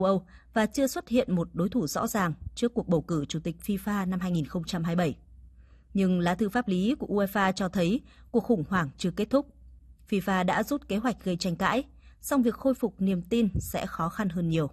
Âu và chưa xuất hiện một đối thủ rõ ràng trước cuộc bầu cử chủ tịch FIFA năm 2027. Nhưng lá thư pháp lý của UEFA cho thấy cuộc khủng hoảng chưa kết thúc. FIFA đã rút kế hoạch gây tranh cãi, song việc khôi phục niềm tin sẽ khó khăn hơn nhiều.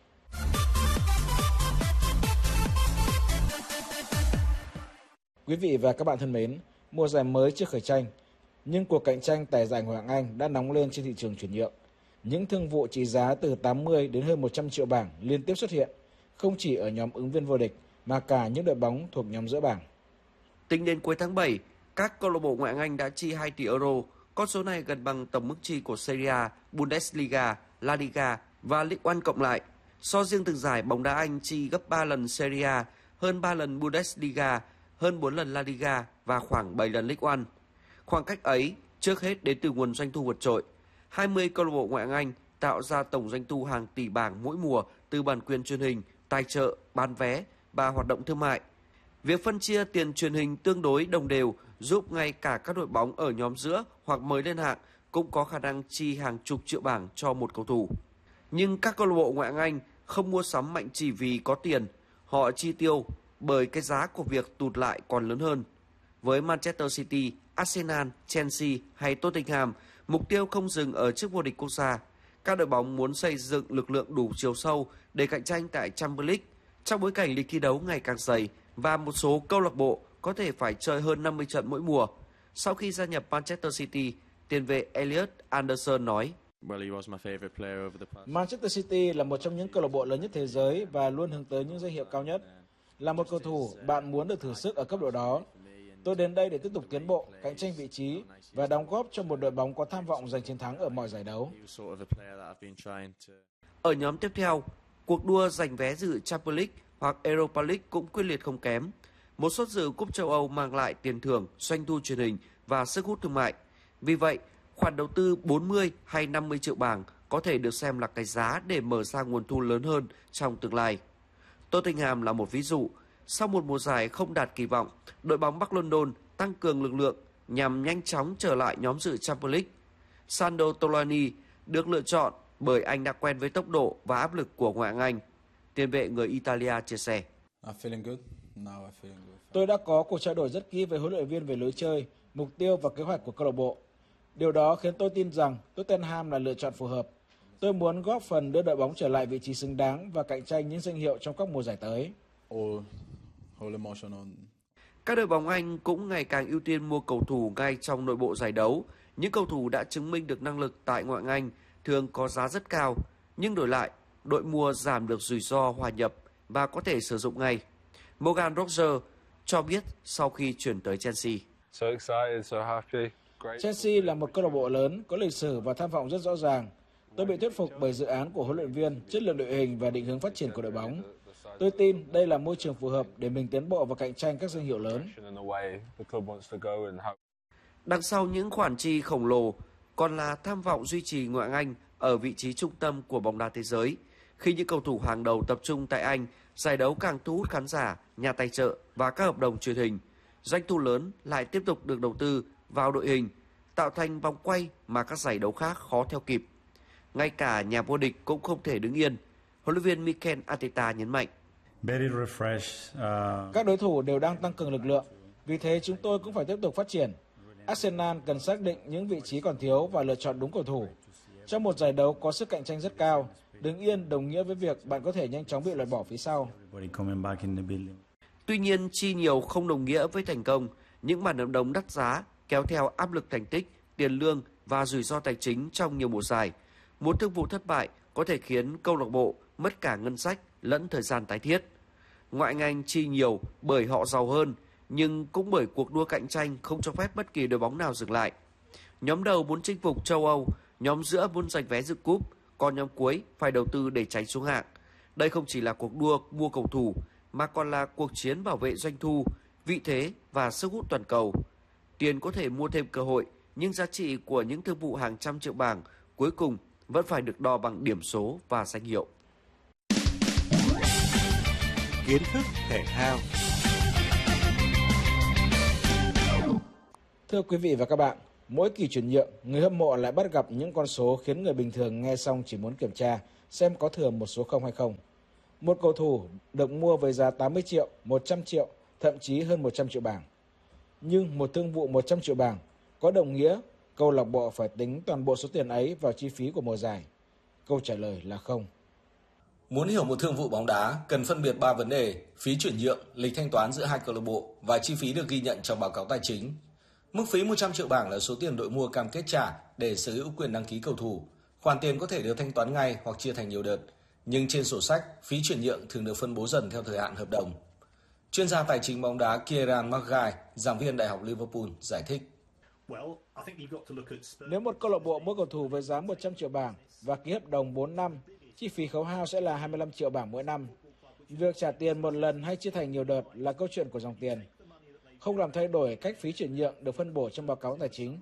Quý vị và các bạn thân mến, mùa giải mới chưa khởi tranh, nhưng cuộc cạnh tranh tại giải Ngoại hạng Anh đã nóng lên trên thị trường chuyển nhượng. Những thương vụ trị giá từ 80 đến hơn 100 triệu bảng liên tiếp xuất hiện, không chỉ ở nhóm ứng viên vô địch mà cả những đội bóng thuộc nhóm giữa bảng. Tính đến cuối tháng 7, các câu lạc bộ Ngoại hạng Anh đã chi 2 tỷ euro. Con số này gần bằng tổng mức chi của Serie A, Bundesliga, La Liga và Ligue 1 cộng lại. So riêng từng giải, bóng đá Anh chi gấp 3 lần Serie A, hơn 3 lần Bundesliga, hơn 4 lần La Liga và khoảng 7 lần Ligue 1. Khoảng cách ấy trước hết đến từ nguồn doanh thu vượt trội. 20 câu lạc bộ Ngoại hạng Anh tạo ra tổng doanh thu hàng tỷ bảng mỗi mùa từ bản quyền truyền hình, tài trợ, bán vé và hoạt động thương mại. Việc phân chia tiền truyền hình tương đối đồng đều giúp ngay cả các đội bóng ở nhóm giữa hoặc mới lên hạng cũng có khả năng chi hàng chục triệu bảng cho một cầu thủ. Nhưng các câu lạc bộ Ngoại hạng Anh không mua sắm mạnh chỉ vì có tiền, họ chi tiêu bởi cái giá của việc tụt lại còn lớn hơn. Với Manchester City, Arsenal, Chelsea hay Tottenham, mục tiêu không dừng ở chức vô địch quốc gia. Các đội bóng muốn xây dựng lực lượng đủ chiều sâu để cạnh tranh tại Champions League trong bối cảnh lịch thi đấu ngày càng dày và một số câu lạc bộ có thể phải chơi hơn 50 trận mỗi mùa. Sau khi gia nhập Manchester City, tiền vệ Elliot Anderson nói: Manchester City là một trong những câu lạc bộ lớn nhất thế giới và luôn hướng tới những danh hiệu cao nhất. Là một cầu thủ, bạn muốn được thử sức ở cấp độ đó. Tôi đến đây để tiếp tục tiến bộ, cạnh tranh vị trí và đóng góp cho một đội bóng có tham vọng giành chiến thắng ở mọi giải đấu. Ở nhóm tiếp theo, cuộc đua giành vé dự Champions League hoặc Europa League cũng quyết liệt không kém. Một suất dự Cúp châu Âu mang lại tiền thưởng, doanh thu truyền hình và sức hút thương mại. Vì vậy, khoản đầu tư 40 hay 50 triệu bảng có thể được xem là cái giá để mở ra nguồn thu lớn hơn trong tương lai. Tottenham là một ví dụ. Sau một mùa giải không đạt kỳ vọng, đội bóng Bắc London tăng cường lực lượng nhằm nhanh chóng trở lại nhóm dự Champions League. Sandro Tonali được lựa chọn bởi anh đã quen với tốc độ và áp lực của Ngoại hạng Anh. Tiền vệ người Italia chia sẻ: Tôi đã có cuộc trao đổi rất kỹ với huấn luyện viên về lối chơi, mục tiêu và kế hoạch của câu lạc bộ. Điều đó khiến tôi tin rằng Tottenham là lựa chọn phù hợp. Tôi muốn góp phần đưa đội bóng trở lại vị trí xứng đáng và cạnh tranh những danh hiệu trong các mùa giải tới. Các đội bóng Anh cũng ngày càng ưu tiên mua cầu thủ ngay trong nội bộ giải đấu. Những cầu thủ đã chứng minh được năng lực tại Ngoại hạng Anh thường có giá rất cao, nhưng đổi lại, đội mua giảm được rủi ro hòa nhập và có thể sử dụng ngay. Morgan Rogers cho biết sau khi chuyển tới Chelsea. Chelsea là một câu lạc bộ lớn, có lịch sử và tham vọng rất rõ ràng. Tôi bị thuyết phục bởi dự án của huấn luyện viên, chất lượng đội hình và định hướng phát triển của đội bóng. Tôi tin đây là môi trường phù hợp để mình tiến bộ và cạnh tranh các danh hiệu lớn. Đằng sau những khoản chi khổng lồ còn là tham vọng duy trì Ngoại hạng Anh ở vị trí trung tâm của bóng đá thế giới. Khi những cầu thủ hàng đầu tập trung tại Anh, giải đấu càng thu hút khán giả, nhà tài trợ và các hợp đồng truyền hình. Doanh thu lớn lại tiếp tục được đầu tư vào đội hình, tạo thành vòng quay mà các giải đấu khác khó theo kịp. Ngay cả nhà vô địch cũng không thể đứng yên. Huấn luyện viên Mikel Arteta nhấn mạnh: Các đối thủ đều đang tăng cường lực lượng, vì thế chúng tôi cũng phải tiếp tục phát triển. Arsenal cần xác định những vị trí còn thiếu và lựa chọn đúng cầu thủ. Trong một giải đấu có sức cạnh tranh rất cao, đứng yên đồng nghĩa với việc bạn có thể nhanh chóng bị loại bỏ phía sau. Tuy nhiên, chi nhiều không đồng nghĩa với thành công. Những bản hợp đồng đắt giá kéo theo áp lực thành tích, tiền lương và rủi ro tài chính trong nhiều mùa giải. Một thương vụ thất bại có thể khiến câu lạc bộ mất cả ngân sách lẫn thời gian tái thiết. Ngoại hạng Anh chi nhiều bởi họ giàu hơn, nhưng cũng bởi cuộc đua cạnh tranh không cho phép bất kỳ đội bóng nào dừng lại. Nhóm đầu muốn chinh phục châu Âu, nhóm giữa muốn giành vé dự cúp, còn nhóm cuối phải đầu tư để tránh xuống hạng. Đây không chỉ là cuộc đua mua cầu thủ, mà còn là cuộc chiến bảo vệ doanh thu, vị thế và sức hút toàn cầu. Tiền có thể mua thêm cơ hội, nhưng giá trị của những thương vụ hàng trăm triệu bảng cuối cùng vẫn phải được đo bằng điểm số và danh hiệu. Kiến thức thể thao. Thưa quý vị và các bạn, mỗi kỳ chuyển nhượng, người hâm mộ lại bắt gặp những con số khiến người bình thường nghe xong chỉ muốn kiểm tra xem có thừa một số không hay không. Một cầu thủ được mua với giá 80 triệu, 100 triệu, thậm chí hơn 100 triệu bảng. Nhưng một thương vụ 100 triệu bảng có đồng nghĩa câu lạc bộ phải tính toàn bộ số tiền ấy vào chi phí của mùa giải? Câu trả lời là không. Muốn hiểu một thương vụ bóng đá, cần phân biệt 3 vấn đề: phí chuyển nhượng, lịch thanh toán giữa hai câu lạc bộ và chi phí được ghi nhận trong báo cáo tài chính. Mức phí 100 triệu bảng là số tiền đội mua cam kết trả để sở hữu quyền đăng ký cầu thủ. Khoản tiền có thể được thanh toán ngay hoặc chia thành nhiều đợt, nhưng trên sổ sách, phí chuyển nhượng thường được phân bố dần theo thời hạn hợp đồng. Chuyên gia tài chính bóng đá Kieran Mackay, giảng viên Đại học Liverpool, giải thích. Nếu một câu lạc bộ mua cầu thủ với giá 100 triệu bảng và ký hợp đồng 4 năm, chi phí khấu hao sẽ là 25 triệu bảng mỗi năm. Việc trả tiền một lần hay chia thành nhiều đợt là câu chuyện của dòng tiền, không làm thay đổi cách phí chuyển nhượng được phân bổ trong báo cáo tài chính.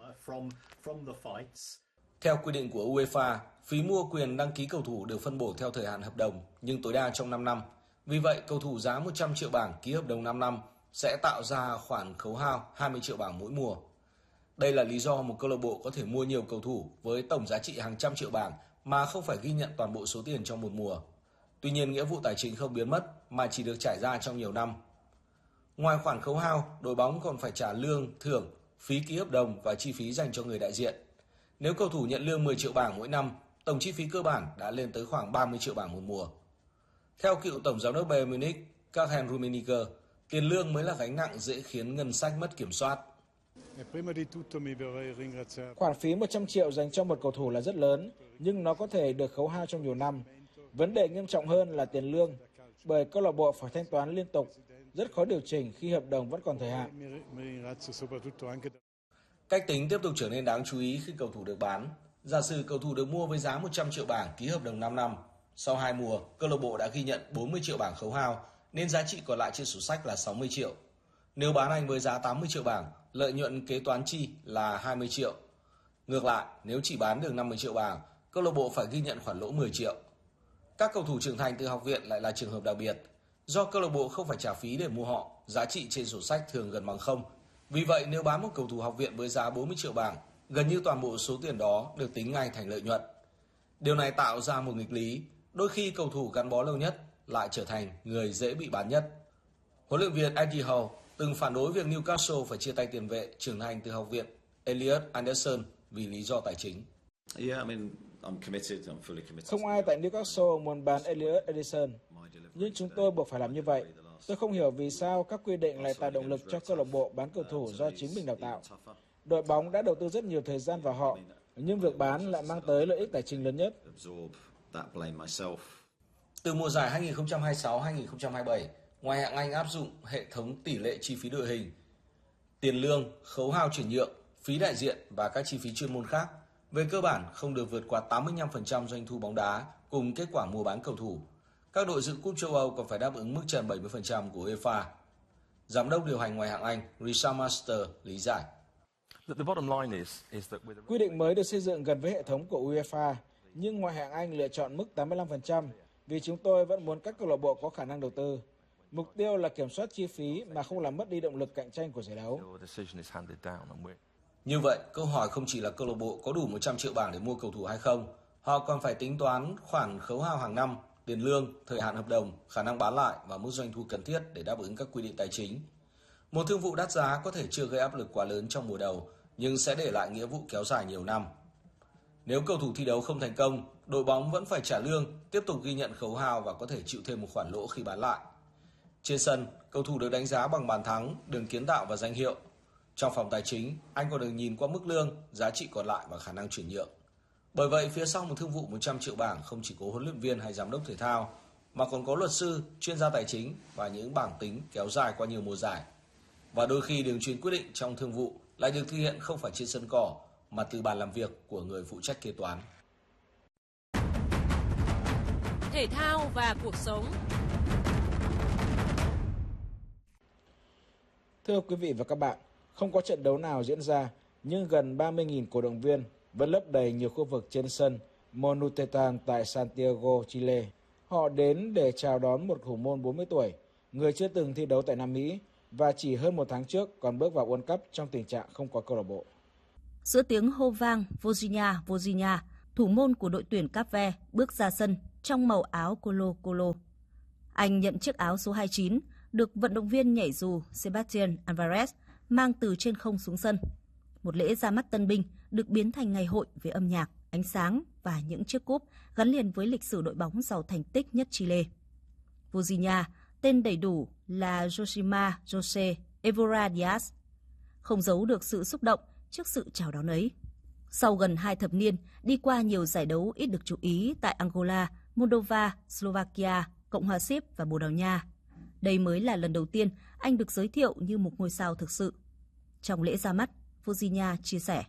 Theo quy định của UEFA, phí mua quyền đăng ký cầu thủ được phân bổ theo thời hạn hợp đồng, nhưng tối đa trong 5 năm. Vì vậy, cầu thủ giá 100 triệu bảng ký hợp đồng 5 năm sẽ tạo ra khoản khấu hao 20 triệu bảng mỗi mùa. Đây là lý do một câu lạc bộ có thể mua nhiều cầu thủ với tổng giá trị hàng trăm triệu bảng mà không phải ghi nhận toàn bộ số tiền trong một mùa. Tuy nhiên, nghĩa vụ tài chính không biến mất mà chỉ được trải ra trong nhiều năm. Ngoài khoản khấu hao, đội bóng còn phải trả lương, thưởng, phí ký hợp đồng và chi phí dành cho người đại diện. Nếu cầu thủ nhận lương 10 triệu bảng mỗi năm, tổng chi phí cơ bản đã lên tới khoảng 30 triệu bảng một mùa. Theo cựu tổng giám đốc Bayern Munich, Karl-Heinz Rummenigge, tiền lương mới là gánh nặng dễ khiến ngân sách mất kiểm soát. Khoản phí 100 triệu dành cho một cầu thủ là rất lớn, nhưng nó có thể được khấu hao trong nhiều năm. Vấn đề nghiêm trọng hơn là tiền lương, bởi câu lạc bộ phải thanh toán liên tục, rất khó điều chỉnh khi hợp đồng vẫn còn thời hạn. Cách tính tiếp tục trở nên đáng chú ý khi cầu thủ được bán. Giả sử cầu thủ được mua với giá 100 triệu bảng ký hợp đồng 5 năm. Sau 2 mùa, câu lạc bộ đã ghi nhận 40 triệu bảng khấu hao, nên giá trị còn lại trên sổ sách là 60 triệu. Nếu bán anh với giá 80 triệu bảng, lợi nhuận kế toán chi là 20 triệu. Ngược lại, nếu chỉ bán được 50 triệu bảng, câu lạc bộ phải ghi nhận khoản lỗ 10 triệu. Các cầu thủ trưởng thành từ học viện lại là trường hợp đặc biệt. Do câu lạc bộ không phải trả phí để mua họ, giá trị trên sổ sách thường gần bằng không. Vì vậy, nếu bán một cầu thủ học viện với giá 40 triệu bảng, gần như toàn bộ số tiền đó được tính ngay thành lợi nhuận. Điều này tạo ra một nghịch lý, đôi khi cầu thủ gắn bó lâu nhất lại trở thành người dễ bị bán nhất. Huấn luyện viên Eddie Howe từng phản đối việc Newcastle phải chia tay tiền vệ trưởng thành từ học viện Elliot Anderson vì lý do tài chính. Không ai tại Newcastle muốn bán Elliot Anderson, nhưng chúng tôi buộc phải làm như vậy. Tôi không hiểu vì sao các quy định lại tạo động lực cho câu lạc bộ bán cầu thủ do chính mình đào tạo. Đội bóng đã đầu tư rất nhiều thời gian vào họ, nhưng việc bán lại mang tới lợi ích tài chính lớn nhất. Từ mùa giải 2026-2027, ngoài hạng Anh áp dụng hệ thống tỷ lệ chi phí đội hình, tiền lương, khấu hao chuyển nhượng, phí đại diện và các chi phí chuyên môn khác, về cơ bản không được vượt qua 85% doanh thu bóng đá cùng kết quả mua bán cầu thủ. Các đội dự cúp châu Âu còn phải đáp ứng mức trần 70% của UEFA. Giám đốc điều hành ngoại hạng Anh Richard Master lý giải. Quy định mới được xây dựng gần với hệ thống của UEFA, nhưng ngoại hạng Anh lựa chọn mức 85% vì chúng tôi vẫn muốn các câu lạc bộ có khả năng đầu tư. Mục tiêu là kiểm soát chi phí mà không làm mất đi động lực cạnh tranh của giải đấu. Như vậy, câu hỏi không chỉ là câu lạc bộ có đủ 100 triệu bảng để mua cầu thủ hay không, họ còn phải tính toán khoản khấu hao hàng năm, tiền lương, thời hạn hợp đồng, khả năng bán lại và mức doanh thu cần thiết để đáp ứng các quy định tài chính. Một thương vụ đắt giá có thể chưa gây áp lực quá lớn trong mùa đầu, nhưng sẽ để lại nghĩa vụ kéo dài nhiều năm. Nếu cầu thủ thi đấu không thành công, đội bóng vẫn phải trả lương, tiếp tục ghi nhận khấu hao và có thể chịu thêm một khoản lỗ khi bán lại. Trên sân, cầu thủ được đánh giá bằng bàn thắng, đường kiến tạo và danh hiệu. Trong phòng tài chính, anh còn được nhìn qua mức lương, giá trị còn lại và khả năng chuyển nhượng. Bởi vậy, phía sau một thương vụ 100 triệu bảng không chỉ có huấn luyện viên hay giám đốc thể thao, mà còn có luật sư, chuyên gia tài chính và những bảng tính kéo dài qua nhiều mùa giải. Và đôi khi đường truyền quyết định trong thương vụ lại được thực hiện không phải trên sân cỏ, mà từ bàn làm việc của người phụ trách kế toán. Thể thao và cuộc sống. Thưa quý vị và các bạn, không có trận đấu nào diễn ra, nhưng gần 30.000 cổ động viên vẫn lấp đầy nhiều khu vực trên sân Monumental tại Santiago, Chile. Họ đến để chào đón một thủ môn 40 tuổi, người chưa từng thi đấu tại Nam Mỹ và chỉ hơn một tháng trước còn bước vào World Cup trong tình trạng không có câu lạc bộ. Giữa tiếng hô vang Vozinha, thủ môn của đội tuyển Cape Verde bước ra sân trong màu áo Colo-Colo. Anh nhận chiếc áo số 29 được vận động viên nhảy dù Sebastián Álvarez mang từ trên không xuống sân. Một lễ ra mắt tân binh được biến thành ngày hội với âm nhạc, ánh sáng và những chiếc cúp gắn liền với lịch sử đội bóng giàu thành tích nhất Chile. Vozinha, tên đầy đủ là Josimar José Évora Diaz, không giấu được sự xúc động trước sự chào đón ấy. Sau gần 2 thập niên, đi qua nhiều giải đấu ít được chú ý tại Angola, Moldova, Slovakia, Cộng hòa Séc và Bồ Đào Nha, đây mới là lần đầu tiên anh được giới thiệu như một ngôi sao thực sự. Trong lễ ra mắt, Vozinha chia sẻ: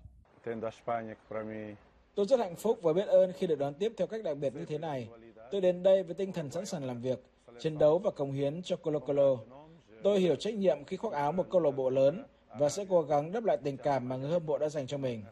Tôi rất hạnh phúc và biết ơn khi được đón tiếp theo cách đặc biệt như thế này. Tôi đến đây với tinh thần sẵn sàng làm việc, chiến đấu và cống hiến cho Colo-Colo. Tôi hiểu trách nhiệm khi khoác áo một câu lạc bộ lớn và sẽ cố gắng đáp lại tình cảm mà người hâm mộ đã dành cho mình.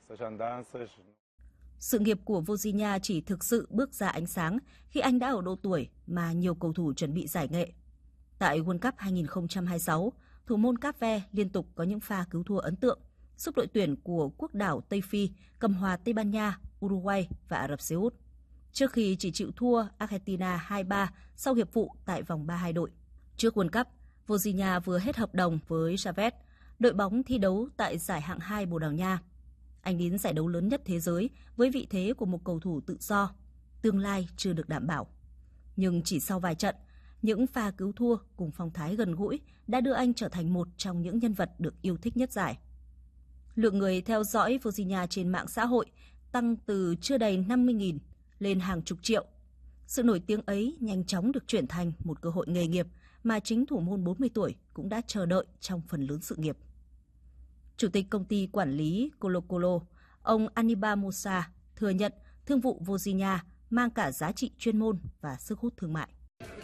Sự nghiệp của Vozinha chỉ thực sự bước ra ánh sáng khi anh đã ở độ tuổi mà nhiều cầu thủ chuẩn bị giải nghệ. Tại World Cup 2026, thủ môn Cape liên tục có những pha cứu thua ấn tượng, giúp đội tuyển của quốc đảo Tây Phi cầm hòa Tây Ban Nha, Uruguay và Ả Rập Xê Út, trước khi chỉ chịu thua Argentina 2-3 sau hiệp phụ tại vòng 32 đội. Trước World Cup, Vozinha vừa hết hợp đồng với Chavez, đội bóng thi đấu tại giải hạng 2 Bồ Đào Nha. Anh đến giải đấu lớn nhất thế giới với vị thế của một cầu thủ tự do, tương lai chưa được đảm bảo. Nhưng chỉ sau vài trận, những pha cứu thua cùng phong thái gần gũi đã đưa anh trở thành một trong những nhân vật được yêu thích nhất giải. Lượng người theo dõi Vozinha trên mạng xã hội tăng từ chưa đầy 50.000 lên hàng chục triệu. Sự nổi tiếng ấy nhanh chóng được chuyển thành một cơ hội nghề nghiệp mà chính thủ môn 40 tuổi cũng đã chờ đợi trong phần lớn sự nghiệp. Chủ tịch công ty quản lý Colo-Colo, ông Aníbal Mosa, thừa nhận thương vụ Vozinha mang cả giá trị chuyên môn và sức hút thương mại.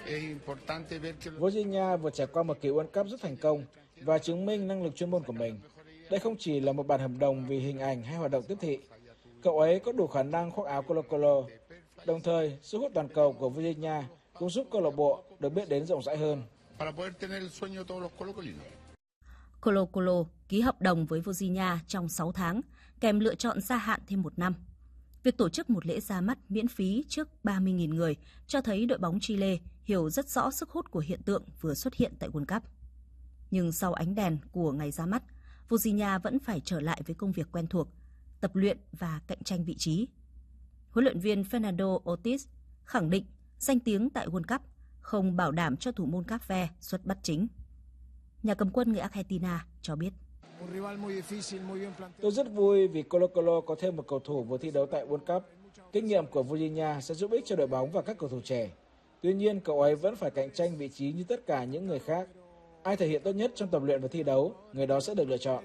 Vozinha vừa trải qua một kỳ World Cup rất thành công và chứng minh năng lực chuyên môn của mình. Đây không chỉ là một bản hợp đồng vì hình ảnh hay hoạt động tiếp thị. Cậu ấy có đủ khả năng khoác áo Colo-Colo. Đồng thời, sức hút toàn cầu của Vozinha cũng giúp câu lạc bộ được biết đến rộng rãi hơn. Colo-Colo ký hợp đồng với Vozinha trong 6 tháng, kèm lựa chọn gia hạn thêm 1 năm. Việc tổ chức một lễ ra mắt miễn phí trước 30.000 người cho thấy đội bóng Chile hiểu rất rõ sức hút của hiện tượng vừa xuất hiện tại World Cup. Nhưng sau ánh đèn của ngày ra mắt, Vozinha vẫn phải trở lại với công việc quen thuộc, tập luyện và cạnh tranh vị trí. Huấn luyện viên Fernando Ortiz khẳng định danh tiếng tại World Cup không bảo đảm cho thủ môn Cape xuất bắt chính. Nhà cầm quân người Argentina cho biết: Tôi rất vui vì Colo-Colo có thêm một cầu thủ vừa thi đấu tại World Cup. Kinh nghiệm của Vozinha sẽ giúp ích cho đội bóng và các cầu thủ trẻ. Tuy nhiên, cậu ấy vẫn phải cạnh tranh vị trí như tất cả những người khác. Ai thể hiện tốt nhất trong tập luyện và thi đấu, người đó sẽ được lựa chọn.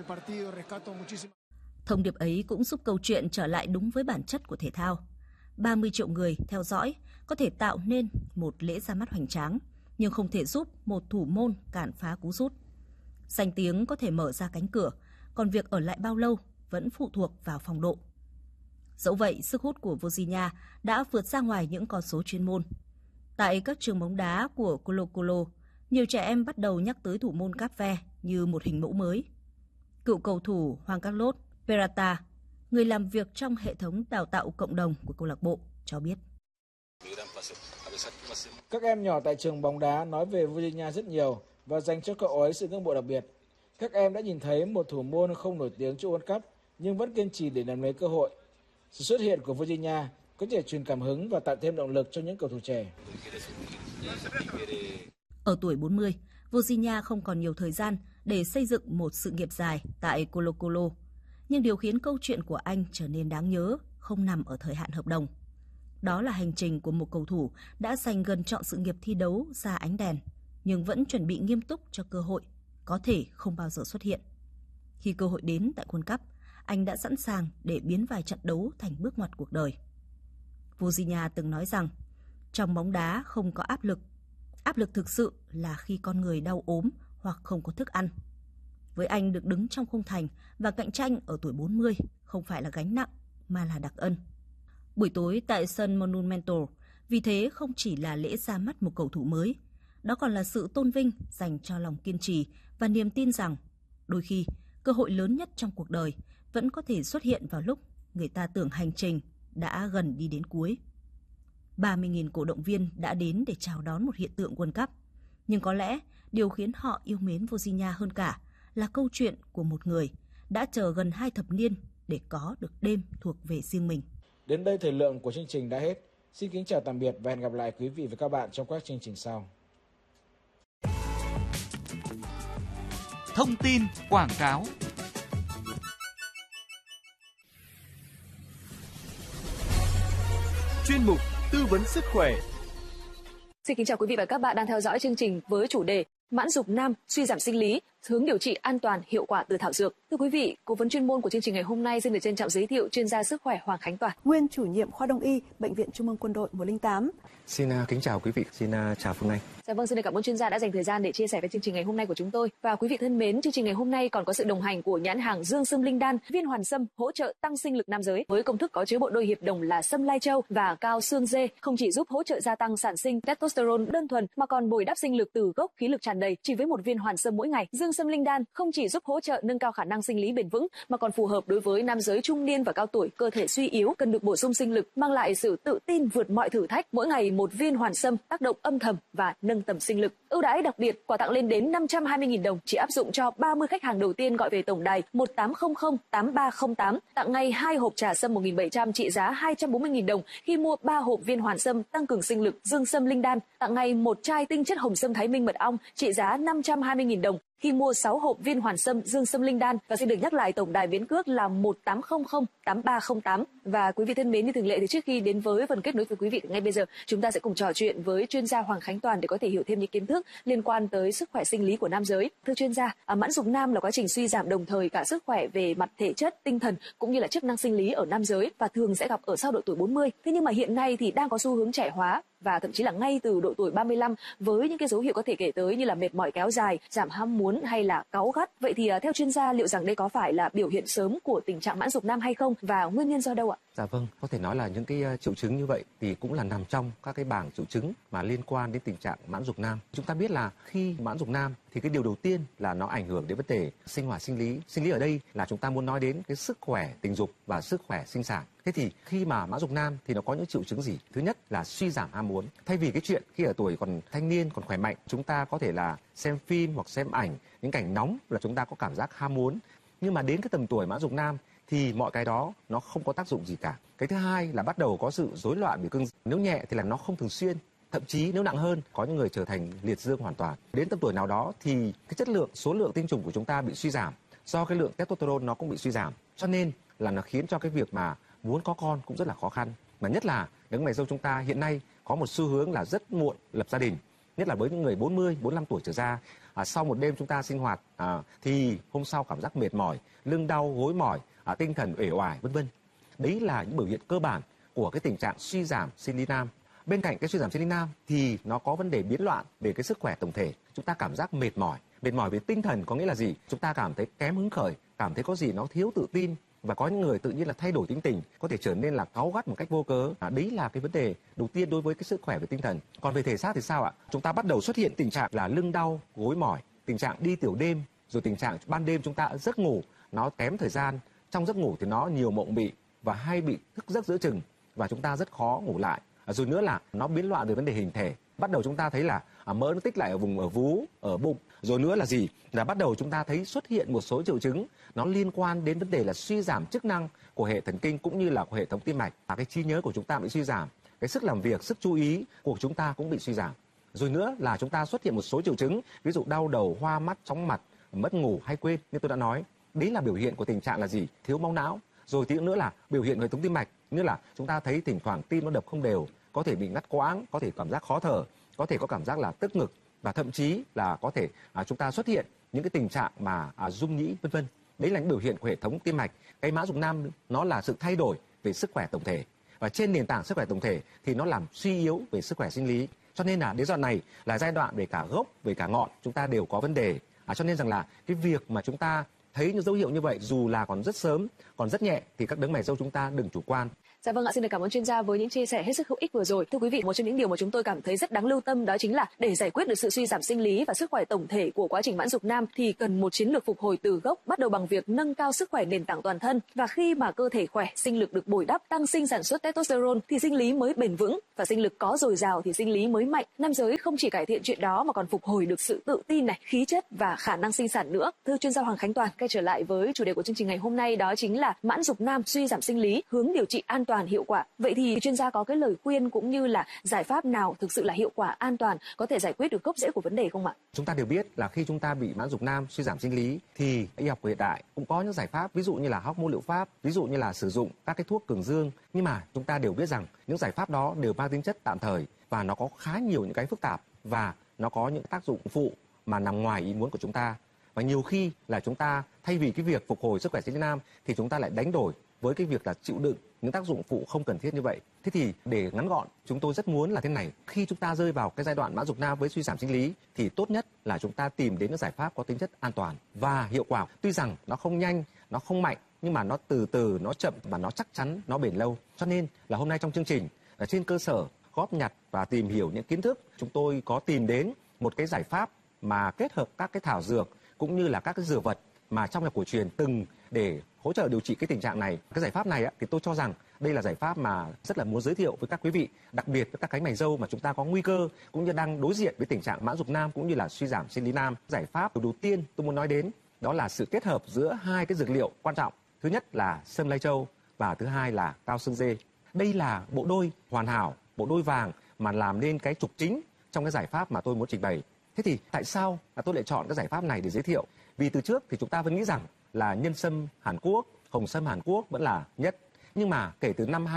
Thông điệp ấy cũng giúp câu chuyện trở lại đúng với bản chất của thể thao. 30 triệu người theo dõi có thể tạo nên một lễ ra mắt hoành tráng, nhưng không thể giúp một thủ môn cản phá cú sút. Danh tiếng có thể mở ra cánh cửa, còn việc ở lại bao lâu vẫn phụ thuộc vào phong độ. Dẫu vậy, sức hút của Vozinha đã vượt ra ngoài những con số chuyên môn. Tại các trường bóng đá của Colo-Colo, nhiều trẻ em bắt đầu nhắc tới thủ môn Cape như một hình mẫu mới. Cựu cầu thủ Juan Carlos Peralta, người làm việc trong hệ thống đào tạo cộng đồng của câu lạc bộ, cho biết: Các em nhỏ tại trường bóng đá nói về Vozinha rất nhiều và dành cho cậu ấy sự ngưỡng mộ đặc biệt. Các em đã nhìn thấy một thủ môn không nổi tiếng cho World Cup nhưng vẫn kiên trì để nắm lấy cơ hội. Sự xuất hiện của Vozinha có thể truyền cảm hứng và tạo thêm động lực cho những cầu thủ trẻ. Ở tuổi 40, Vozinha không còn nhiều thời gian để xây dựng một sự nghiệp dài tại Colo-Colo. Nhưng điều khiến câu chuyện của anh trở nên đáng nhớ không nằm ở thời hạn hợp đồng. Đó là hành trình của một cầu thủ đã dành gần trọn sự nghiệp thi đấu ra ánh đèn, nhưng vẫn chuẩn bị nghiêm túc cho cơ hội có thể không bao giờ xuất hiện. Khi cơ hội đến tại World Cup, anh đã sẵn sàng để biến vài trận đấu thành bước ngoặt cuộc đời. Vozinha từng nói rằng, trong bóng đá không có áp lực. Áp lực thực sự là khi con người đau ốm hoặc không có thức ăn. Với anh, được đứng trong khung thành và cạnh tranh ở tuổi 40 không phải là gánh nặng mà là đặc ân. Buổi tối tại sân Monumental vì thế không chỉ là lễ ra mắt một cầu thủ mới, đó còn là sự tôn vinh dành cho lòng kiên trì và niềm tin rằng đôi khi cơ hội lớn nhất trong cuộc đời vẫn có thể xuất hiện vào lúc người ta tưởng hành trình đã gần đi đến cuối. 30.000 cổ động viên đã đến để chào đón một hiện tượng World Cup. Nhưng có lẽ điều khiến họ yêu mến Virginia hơn cả là câu chuyện của một người đã chờ gần 2 thập niên để có được đêm thuộc về riêng mình. Đến đây thời lượng của chương trình đã hết. Xin kính chào tạm biệt và hẹn gặp lại quý vị và các bạn trong các chương trình sau. Thông tin quảng cáo. Chuyên mục tư vấn sức khỏe. Xin kính chào quý vị và các bạn đang theo dõi chương trình với chủ đề Mãn dục nam, suy giảm sinh lý, hướng điều trị an toàn, hiệu quả từ thảo dược. Thưa quý vị, cố vấn chuyên môn của chương trình ngày hôm nay xin được trân trọng giới thiệu chuyên gia sức khỏe Hoàng Khánh Toàn, nguyên chủ nhiệm khoa Đông y, Bệnh viện Trung ương Quân đội 108. Xin kính chào quý vị, xin chào Phương Anh. Dạ vâng, xin cảm ơn chuyên gia đã dành thời gian để chia sẻ với chương trình ngày hôm nay của chúng tôi. Và quý vị thân mến, chương trình ngày hôm nay còn có sự đồng hành của nhãn hàng Dương Sâm Linh Đan, viên hoàn sâm hỗ trợ tăng sinh lực nam giới với công thức có chứa bộ đôi hiệp đồng là sâm lai châu và cao xương dê, không chỉ giúp hỗ trợ gia tăng sản sinh testosterone đơn thuần mà còn bồi đắp sinh lực từ gốc, khí lực tràn đầy chỉ với một viên hoàn sâm mỗi ngày. Dương Sâm Linh Đan không chỉ giúp hỗ trợ nâng cao khả năng sinh lý bền vững mà còn phù hợp đối với nam giới trung niên và cao tuổi, cơ thể suy yếu cần được bổ sung sinh lực, mang lại sự tự tin vượt mọi thử thách. Mỗi ngày một viên hoàn sâm tác động âm thầm và nâng tầm sinh lực. Ưu đãi đặc biệt, quà tặng lên đến 520.000 đồng chỉ áp dụng cho 30 khách hàng đầu tiên gọi về tổng đài 1800 8308 tặng ngay 2 hộp trà sâm 1.700 trị giá 240.000 đồng khi mua 3 hộp viên hoàn sâm tăng cường sinh lực Dương Sâm Linh Đan, tặng ngay 1 chai tinh chất hồng sâm Thái Minh mật ong trị giá 520.000 đồng khi mua 6 hộp viên hoàn sâm Dương Sâm Linh Đan. Và xin được nhắc lại tổng đài biến cước là 1800 8308. Và quý vị thân mến, như thường lệ thì trước khi đến với phần kết nối với quý vị, ngay bây giờ chúng ta sẽ cùng trò chuyện với chuyên gia Hoàng Khánh Toàn để có thể hiểu thêm những kiến thức liên quan tới sức khỏe sinh lý của nam giới. Thưa chuyên gia, mãn dục nam là quá trình suy giảm đồng thời cả sức khỏe về mặt thể chất, tinh thần cũng như là chức năng sinh lý ở nam giới và thường sẽ gặp ở sau độ tuổi 40. Thế nhưng mà hiện nay thì đang có xu hướng trẻ hóa và thậm chí là ngay từ độ tuổi 35 với những cái dấu hiệu có thể kể tới như là mệt mỏi kéo dài, giảm ham muốn hay là cáu gắt. Vậy thì theo chuyên gia, liệu rằng đây có phải là biểu hiện sớm của tình trạng mãn dục nam hay không và nguyên nhân do đâu ạ? Dạ vâng, có thể nói là những cái triệu chứng như vậy thì cũng là nằm trong các cái bảng triệu chứng mà liên quan đến tình trạng mãn dục nam. Chúng ta biết là khi mãn dục nam thì cái điều đầu tiên là nó ảnh hưởng đến vấn đề sinh hoạt sinh lý. Sinh lý ở đây là chúng ta muốn nói đến cái sức khỏe tình dục và sức khỏe sinh sản. Thế thì khi mà mãn dục nam thì nó có những triệu chứng gì? Thứ nhất là suy giảm ham muốn. Thay vì cái chuyện khi ở tuổi còn thanh niên, còn khỏe mạnh, chúng ta có thể là xem phim hoặc xem ảnh, những cảnh nóng là chúng ta có cảm giác ham muốn. Nhưng mà đến cái tầm tuổi mãn dục nam thì mọi cái đó nó không có tác dụng gì cả. Cái thứ hai là bắt đầu có sự rối loạn biểu cương. Nếu nhẹ thì là nó không thường xuyên. Thậm chí nếu nặng hơn, có những người trở thành liệt dương hoàn toàn. Đến tầm tuổi nào đó thì cái chất lượng, số lượng tinh trùng của chúng ta bị suy giảm. Do cái lượng testosterone nó cũng bị suy giảm. Cho nên là nó khiến cho cái việc mà muốn có con cũng rất là khó khăn. Mà nhất là những mày dâu chúng ta hiện nay có một xu hướng là rất muộn lập gia đình. Nhất là với những người 40, 45 tuổi trở ra. Sau một đêm chúng ta sinh hoạt thì hôm sau cảm giác mệt mỏi, lưng đau, gối mỏi, tinh thần uể oải, vân vân. Đấy là những biểu hiện cơ bản của cái tình trạng suy giảm sinh lý nam. Bên cạnh cái suy giảm sinh lý nam thì nó có vấn đề biến loạn về cái sức khỏe tổng thể. Chúng ta cảm giác mệt mỏi về tinh thần có nghĩa là gì? Chúng ta cảm thấy kém hứng khởi, cảm thấy có gì nó thiếu tự tin. Và có những người tự nhiên là thay đổi tính tình, có thể trở nên là cáu gắt một cách vô cớ. Đấy là cái vấn đề đầu tiên đối với cái sức khỏe về tinh thần. Còn về thể xác thì sao ạ? Chúng ta bắt đầu xuất hiện tình trạng là lưng đau, gối mỏi, tình trạng đi tiểu đêm, rồi tình trạng ban đêm chúng ta giấc ngủ nó kém thời gian, trong giấc ngủ thì nó nhiều mộng mị và hay bị thức giấc giữa chừng và chúng ta rất khó ngủ lại. Rồi nữa là nó biến loạn về vấn đề hình thể. Bắt đầu chúng ta thấy là mỡ nó tích lại ở vùng ở vú, ở bụng. Rồi nữa là gì? Là bắt đầu chúng ta thấy xuất hiện một số triệu chứng nó liên quan đến vấn đề là suy giảm chức năng của hệ thần kinh cũng như là của hệ thống tim mạch. Cái trí nhớ của chúng ta bị suy giảm, cái sức làm việc, sức chú ý của chúng ta cũng bị suy giảm. Rồi nữa là chúng ta xuất hiện một số triệu chứng, ví dụ đau đầu, hoa mắt, chóng mặt, mất ngủ hay quên như tôi đã nói. Đấy là biểu hiện của tình trạng là gì? Thiếu máu não. Rồi tí nữa là biểu hiện của hệ thống tim mạch, như là chúng ta thấy thỉnh thoảng tim nó đập không đều, có thể bị ngắt quãng, có thể cảm giác khó thở, có thể có cảm giác là tức ngực và thậm chí là có thể chúng ta xuất hiện những cái tình trạng mà rung nhĩ vân vân. Đấy là những biểu hiện của hệ thống tim mạch. Cái mãn dục nam nó là sự thay đổi về sức khỏe tổng thể và trên nền tảng sức khỏe tổng thể thì nó làm suy yếu về sức khỏe sinh lý. Cho nên là đến giai đoạn này là giai đoạn về cả gốc về cả ngọn chúng ta đều có vấn đề. Cho nên rằng là cái việc mà chúng ta thấy những dấu hiệu như vậy dù là còn rất sớm, còn rất nhẹ thì các đấng mày râu chúng ta đừng chủ quan. Dạ vâng ạ, xin được cảm ơn chuyên gia với những chia sẻ hết sức hữu ích vừa rồi. Thưa quý vị, một trong những điều mà chúng tôi cảm thấy rất đáng lưu tâm đó chính là để giải quyết được sự suy giảm sinh lý và sức khỏe tổng thể của quá trình mãn dục nam thì cần một chiến lược phục hồi từ gốc, bắt đầu bằng việc nâng cao sức khỏe nền tảng toàn thân. Và khi mà cơ thể khỏe, sinh lực được bồi đắp, tăng sinh sản xuất testosterone thì sinh lý mới bền vững, và sinh lực có dồi dào thì sinh lý mới mạnh. Nam giới không chỉ cải thiện chuyện đó mà còn phục hồi được sự tự tin này, khí chất và khả năng sinh sản nữa. Thưa chuyên gia Hoàng Khánh Toàn, quay trở lại với chủ đề của chương trình ngày hôm nay, đó chính là mãn dục nam, suy giảm sinh lý, hướng điều trị an toàn hiệu quả. Vậy thì chuyên gia có cái lời khuyên cũng như là giải pháp nào thực sự là hiệu quả, an toàn, có thể giải quyết được gốc rễ của vấn đề không ạ? Chúng ta đều biết là khi chúng ta bị mãn dục nam, suy giảm sinh lý thì y học hiện đại cũng có những giải pháp, ví dụ như là hormone liệu pháp, ví dụ như là sử dụng các cái thuốc cường dương. Nhưng mà chúng ta đều biết rằng những giải pháp đó đều mang tính chất tạm thời và nó có khá nhiều những cái phức tạp và nó có những tác dụng phụ mà nằm ngoài ý muốn của chúng ta. Và nhiều khi là chúng ta thay vì cái việc phục hồi sức khỏe sinh lý nam thì chúng ta lại đánh đổi với cái việc là chịu đựng những tác dụng phụ không cần thiết như vậy. Thế thì để ngắn gọn, chúng tôi rất muốn là thế này, khi chúng ta rơi vào cái giai đoạn mãn dục nam với suy giảm sinh lý thì tốt nhất là chúng ta tìm đến những giải pháp có tính chất an toàn và hiệu quả. Tuy rằng nó không nhanh, nó không mạnh, nhưng mà nó từ từ, nó chậm và nó chắc chắn, nó bền lâu. Cho nên là hôm nay trong chương trình, là trên cơ sở góp nhặt và tìm hiểu những kiến thức, chúng tôi có tìm đến một cái giải pháp mà kết hợp các cái thảo dược cũng như là các cái dược vật mà trong y học cổ truyền từng để hỗ trợ điều trị cái tình trạng này. Cái giải pháp này thì tôi cho rằng đây là giải pháp mà rất là muốn giới thiệu với các quý vị, đặc biệt với các cánh mày râu mà chúng ta có nguy cơ cũng như đang đối diện với tình trạng mãn dục nam cũng như là suy giảm sinh lý nam. Giải pháp đầu tiên tôi muốn nói đến đó là sự kết hợp giữa hai cái dược liệu quan trọng. Thứ nhất là sâm lai châu và thứ hai là cao xương dê. Đây là bộ đôi hoàn hảo, bộ đôi vàng mà làm nên cái trục chính trong cái giải pháp mà tôi muốn trình bày. Thế thì tại sao là tôi lại chọn cái giải pháp này để giới thiệu? Vì từ trước thì chúng ta vẫn nghĩ rằng là nhân sâm Hàn Quốc, hồng sâm Hàn Quốc vẫn là nhất. Nhưng mà kể từ năm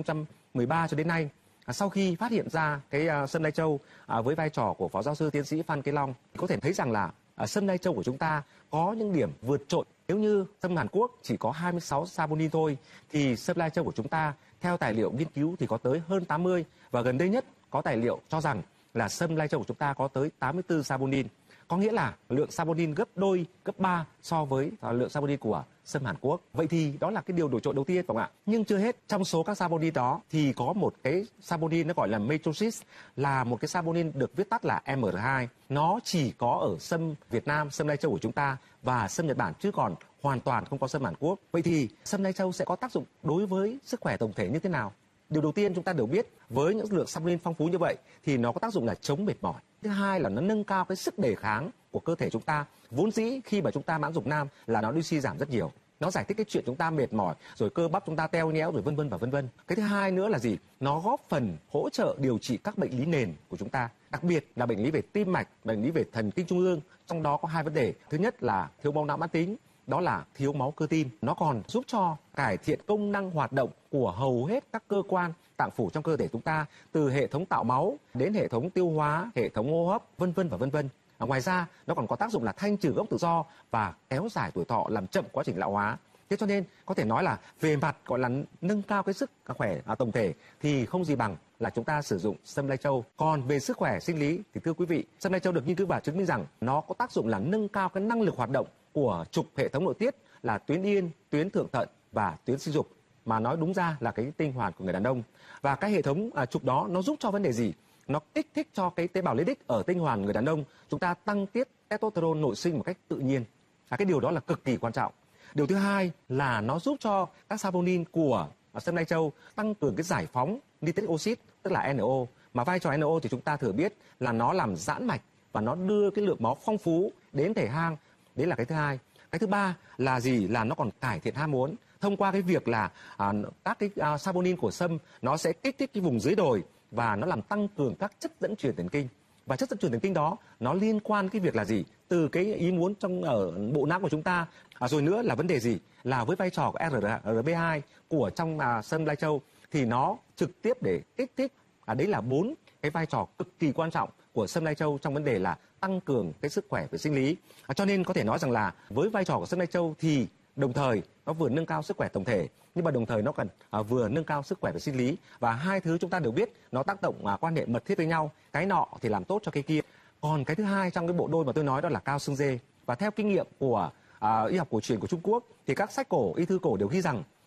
2013 cho đến nay, sau khi phát hiện ra cái sâm lai châu với vai trò của Phó Giáo sư Tiến sĩ Phan Kế Long, có thể thấy rằng là sâm lai châu của chúng ta có những điểm vượt trội. Nếu như sâm Hàn Quốc chỉ có 26 saponin thôi, thì sâm lai châu của chúng ta theo tài liệu nghiên cứu thì có tới hơn 80. Và gần đây nhất có tài liệu cho rằng là sâm lai châu của chúng ta có tới 84 saponin. Có nghĩa là lượng saponin gấp đôi, gấp 3 so với lượng saponin của sâm Hàn Quốc. Vậy thì đó là cái điều nổi trội đầu tiên, phải không ạ? Nhưng chưa hết, trong số các saponin đó thì có một cái saponin nó gọi là matrosis, là một cái saponin được viết tắt là MR2. Nó chỉ có ở sâm Việt Nam, sâm lai châu của chúng ta và sâm Nhật Bản, chứ còn hoàn toàn không có sâm Hàn Quốc. Vậy thì sâm lai châu sẽ có tác dụng đối với sức khỏe tổng thể như thế nào? Điều đầu tiên chúng ta đều biết, với những lượng saponin phong phú như vậy thì nó có tác dụng là chống mệt mỏi. Thứ hai là nó nâng cao cái sức đề kháng của cơ thể chúng ta. Vốn dĩ khi mà chúng ta mãn dục nam là nó đi suy giảm rất nhiều. Nó giải thích cái chuyện chúng ta mệt mỏi, rồi cơ bắp chúng ta teo nhéo, rồi vân vân và vân vân. Cái thứ hai nữa là gì? Nó góp phần hỗ trợ điều trị các bệnh lý nền của chúng ta, đặc biệt là bệnh lý về tim mạch, bệnh lý về thần kinh trung ương. Trong đó có hai vấn đề. Thứ nhất là thiếu máu não mãn tính, đó là thiếu máu cơ tim. Nó còn giúp cho cải thiện công năng hoạt động của hầu hết các cơ quan tạng phủ trong cơ thể chúng ta, từ hệ thống tạo máu đến hệ thống tiêu hóa, hệ thống hô hấp, vân vân và vân vân. Ngoài ra, nó còn có tác dụng là thanh trừ gốc tự do và kéo dài tuổi thọ, làm chậm quá trình lão hóa. Thế cho nên có thể nói là về mặt gọi là nâng cao cái sức khỏe tổng thể thì không gì bằng là chúng ta sử dụng sâm lai châu. Còn về sức khỏe sinh lý thì thưa quý vị, sâm lai châu được nghiên cứu và chứng minh rằng nó có tác dụng là nâng cao cái năng lực hoạt động của trục hệ thống nội tiết là tuyến yên, tuyến thượng thận và tuyến sinh dục, mà nói đúng ra là cái tinh hoàn của người đàn ông. Và cái hệ thống trục đó nó giúp cho vấn đề gì? Nó kích thích cho cái tế bào lipid ở tinh hoàn người đàn ông chúng ta tăng tiết testosterone nội sinh một cách tự nhiên. Cái điều đó là cực kỳ quan trọng. Điều thứ hai là nó giúp cho các saponin của sâm lai châu tăng cường cái giải phóng nitric oxide, tức là NO. Mà vai trò NO thì chúng ta thừa biết là nó làm giãn mạch và nó đưa cái lượng máu phong phú đến thể hang. Đấy là cái thứ hai. Cái thứ ba là gì? Là nó còn cải thiện ham muốn thông qua cái việc là các cái saponin của sâm nó sẽ kích thích cái vùng dưới đồi và nó làm tăng cường các chất dẫn truyền thần kinh. Và chất dẫn truyền thần kinh đó nó liên quan cái việc là gì? Từ cái ý muốn trong ở bộ não của chúng ta. Rồi nữa là vấn đề gì? Là với vai trò của RB2 của trong sâm lai châu thì nó trực tiếp để kích thích. Đấy là 4 cái vai trò cực kỳ quan trọng của sâm lai châu trong vấn đề là tăng cường cái sức khỏe về sinh lý. Cho nên có thể nói rằng là với vai trò của sâm lai châu thì đồng thời nó vừa nâng cao sức khỏe tổng thể, nhưng mà đồng thời nó cần vừa nâng cao sức khỏe về sinh lý. Và hai thứ chúng ta đều biết nó tác động quan hệ mật thiết với nhau, cái nọ thì làm tốt cho cái kia. Còn cái thứ hai trong cái bộ đôi mà tôi nói đó là cao xương dê. Và theo kinh nghiệm của y học cổ truyền của Trung Quốc thì các sách cổ, y thư cổ đều ghi rằng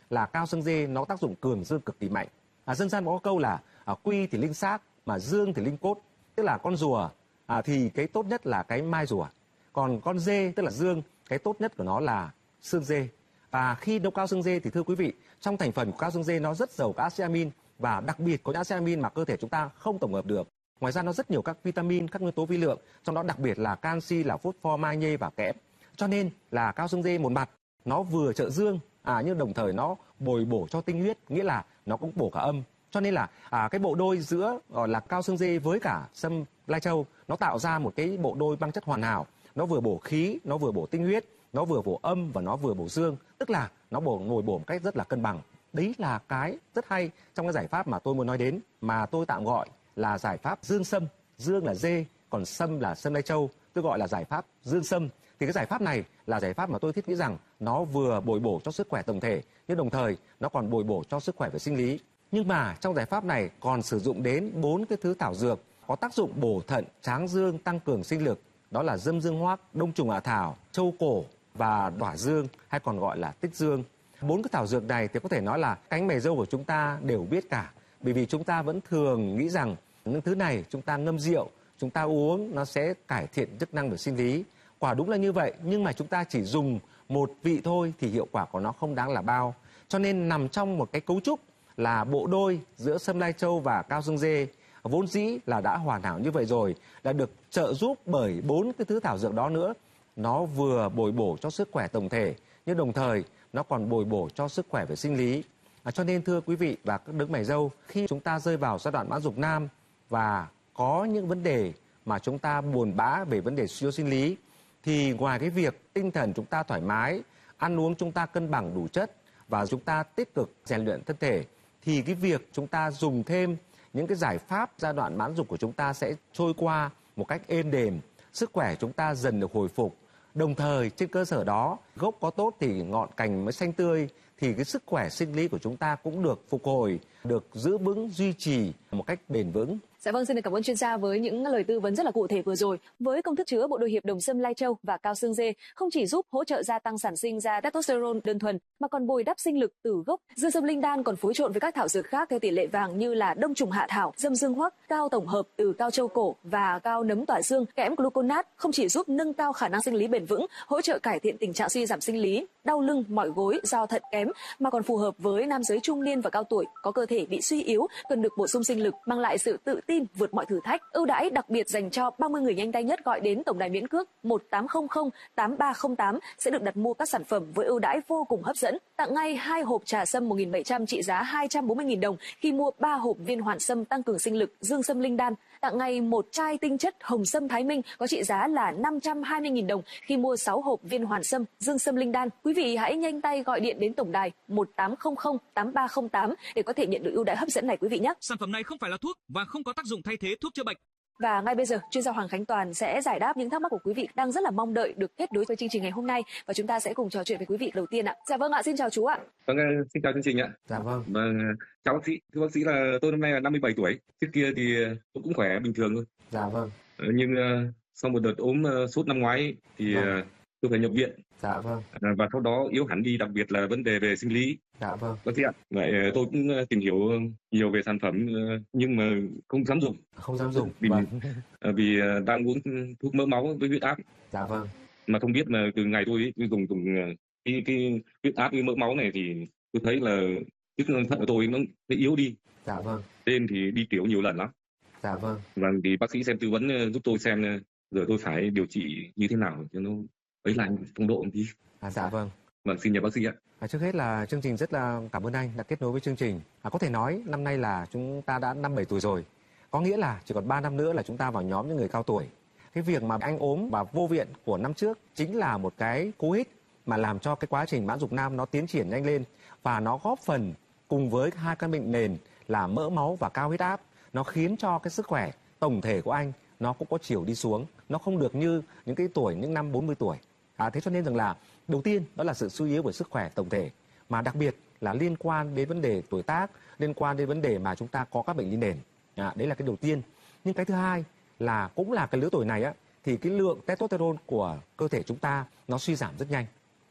là cao xương dê nó tác dụng cường dương cực kỳ mạnh. Dân gian có câu là quy thì linh xác mà dương thì linh cốt, tức là con rùa thì cái tốt nhất là cái mai rùa, còn con dê tức là dương, cái tốt nhất của nó là xương dê. Và khi nấu cao xương dê thì thưa quý vị, trong thành phần của cao xương dê nó rất giàu các acid amin, và đặc biệt có những acid amin mà cơ thể chúng ta không tổng hợp được. Ngoài ra nó rất nhiều các vitamin, các nguyên tố vi lượng, trong đó đặc biệt là canxi, là phosphor, magie và kẽm. Cho nên là cao xương dê một mặt nó vừa trợ dương nhưng đồng thời nó bồi bổ cho tinh huyết, nghĩa là nó cũng bổ cả âm. Cho nên là cái bộ đôi giữa gọi là cao xương dê với cả sâm lai châu nó tạo ra một cái bộ đôi băng chất hoàn hảo. Nó vừa bổ khí, nó vừa bổ tinh huyết, nó vừa bổ âm và nó vừa bổ dương, tức là nó bồi bổ một cách rất là cân bằng. Đấy là cái rất hay trong cái giải pháp mà tôi muốn nói đến, mà tôi tạm gọi là giải pháp dương sâm. Dương là dê, còn sâm là sâm lai châu, tôi gọi là giải pháp dương sâm. Thì cái giải pháp này là giải pháp mà tôi thiết nghĩ rằng nó vừa bồi bổ cho sức khỏe tổng thể, nhưng đồng thời nó còn bồi bổ cho sức khỏe về sinh lý. Nhưng mà trong giải pháp này còn sử dụng đến 4 cái thứ thảo dược có tác dụng bổ thận, tráng dương, tăng cường sinh lực. Đó là dâm dương hoác, đông trùng hạ thảo, châu cổ và đỏa dương, hay còn gọi là tích dương. 4 cái thảo dược này thì có thể nói là cánh mày râu của chúng ta đều biết cả. Bởi vì chúng ta vẫn thường nghĩ rằng những thứ này chúng ta ngâm rượu, chúng ta uống nó sẽ cải thiện chức năng về sinh lý. Quả đúng là như vậy, nhưng mà chúng ta chỉ dùng một vị thôi thì hiệu quả của nó không đáng là bao. Cho nên nằm trong một cái cấu trúc là bộ đôi giữa sâm lai châu và cao xương dê vốn dĩ là đã hoàn hảo như vậy rồi, đã được trợ giúp bởi 4 cái thứ thảo dược đó nữa. Nó vừa bồi bổ cho sức khỏe tổng thể, nhưng đồng thời nó còn bồi bổ cho sức khỏe về sinh lý. Cho nên thưa quý vị và các đấng mày râu, khi chúng ta rơi vào giai đoạn mãn dục nam và có những vấn đề mà chúng ta buồn bã về vấn đề suy yếu sinh lý, thì ngoài cái việc tinh thần chúng ta thoải mái, ăn uống chúng ta cân bằng đủ chất và chúng ta tích cực rèn luyện thân thể, thì cái việc chúng ta dùng thêm những cái giải pháp giai đoạn mãn dục của chúng ta sẽ trôi qua một cách êm đềm, sức khỏe chúng ta dần được hồi phục. Đồng thời trên cơ sở đó, gốc có tốt thì ngọn cành mới xanh tươi, thì cái sức khỏe sinh lý của chúng ta cũng được phục hồi, được giữ vững, duy trì một cách bền vững. Dạ vâng, xin cảm ơn chuyên gia với những lời tư vấn rất là cụ thể vừa rồi. Với công thức chứa bộ đôi hiệp đồng sâm lai châu và cao xương dê không chỉ giúp hỗ trợ gia tăng sản sinh ra testosterone đơn thuần mà còn bồi đắp sinh lực từ gốc. Dương sâm linh đan còn phối trộn với các thảo dược khác theo tỷ lệ vàng như là đông trùng hạ thảo, dâm dương hoắc, cao tổng hợp từ cao châu cổ và cao nấm tỏa xương, kẽm gluconat không chỉ giúp nâng cao khả năng sinh lý bền vững, hỗ trợ cải thiện tình trạng suy giảm sinh lý, đau lưng, mỏi gối do thận kém, mà còn phù hợp với nam giới trung niên và cao tuổi có cơ thể bị suy yếu, cần được bổ sung sinh lực, mang lại sự tự tin vượt mọi thử thách. Ưu đãi đặc biệt dành cho 30 người nhanh tay nhất gọi đến tổng đài miễn cước 1800 8308 sẽ được đặt mua các sản phẩm với ưu đãi vô cùng hấp dẫn. Tặng ngay 2 hộp trà sâm 1.700 trị giá 240.000 đồng khi mua 3 hộp viên hoàn sâm tăng cường sinh lực dương sâm linh đan. Tặng ngay 1 chai tinh chất hồng sâm Thái Minh có trị giá là 520.000 đồng khi mua 6 hộp viên hoàn sâm dương sâm linh đan. Quý vị hãy nhanh tay gọi điện đến tổng đài 1800 8308 để có thể nhận được ưu đãi hấp dẫn này quý vị nhé. Sản phẩm này không phải là thuốc và không có tác dụng thay thế thuốc chữa bệnh. Và ngay bây giờ, chuyên gia Hoàng Khánh Toàn sẽ giải đáp những thắc mắc của quý vị đang rất là mong đợi được kết nối với chương trình ngày hôm nay, và chúng ta sẽ cùng trò chuyện với quý vị đầu tiên ạ. Dạ vâng ạ, xin chào chú ạ. Vâng, xin chào chương trình ạ. Dạ vâng. Vâng, chào bác sĩ. Thưa bác sĩ là tôi năm nay là 57 tuổi. Trước kia thì tôi cũng khỏe bình thường thôi. Dạ vâng. Nhưng sau một đợt ốm sốt năm ngoái thì tôi phải nhập viện. Dạ vâng. Và sau đó yếu hẳn đi, đặc biệt là vấn đề về sinh lý. Dạ vâng. Bác sĩ ạ. Vậy tôi cũng tìm hiểu nhiều về sản phẩm nhưng mà không dám dùng. Không dám dùng. Vì đang uống thuốc mỡ máu với huyết áp. Dạ vâng. Mà không biết mà từ ngày tôi dùng cái huyết áp với mỡ máu này thì tôi thấy là chức năng thận của tôi nó yếu đi. Dạ vâng. Đêm thì đi tiểu nhiều lần lắm. Dạ vâng. Vâng, thì bác sĩ xem tư vấn giúp tôi xem giờ tôi phải điều trị như thế nào cho nó ấy lại phong độ một tí. Dạ vâng. Vâng, xin nhờ bác sĩ ạ. Trước hết là chương trình rất là cảm ơn anh đã kết nối với chương trình. Có thể nói năm nay là chúng ta đã 57 tuổi rồi. Có nghĩa là chỉ còn 3 năm nữa là chúng ta vào nhóm những người cao tuổi. Cái việc mà anh ốm và vô viện của năm trước chính là một cái cú hích mà làm cho cái quá trình mãn dục nam nó tiến triển nhanh lên, và nó góp phần cùng với hai căn bệnh nền là mỡ máu và cao huyết áp, nó khiến cho cái sức khỏe tổng thể của anh nó cũng có chiều đi xuống, nó không được như những cái tuổi những năm 40 tuổi. Thế cho nên rằng là đầu tiên đó là sự suy yếu của sức khỏe tổng thể, mà đặc biệt là liên quan đến vấn đề tuổi tác, liên quan đến vấn đề mà chúng ta có các bệnh lý nền. Đấy là cái đầu tiên. Nhưng cái thứ hai là cũng là cái lứa tuổi này á, thì cái lượng testosterone của cơ thể chúng ta nó suy giảm rất nhanh.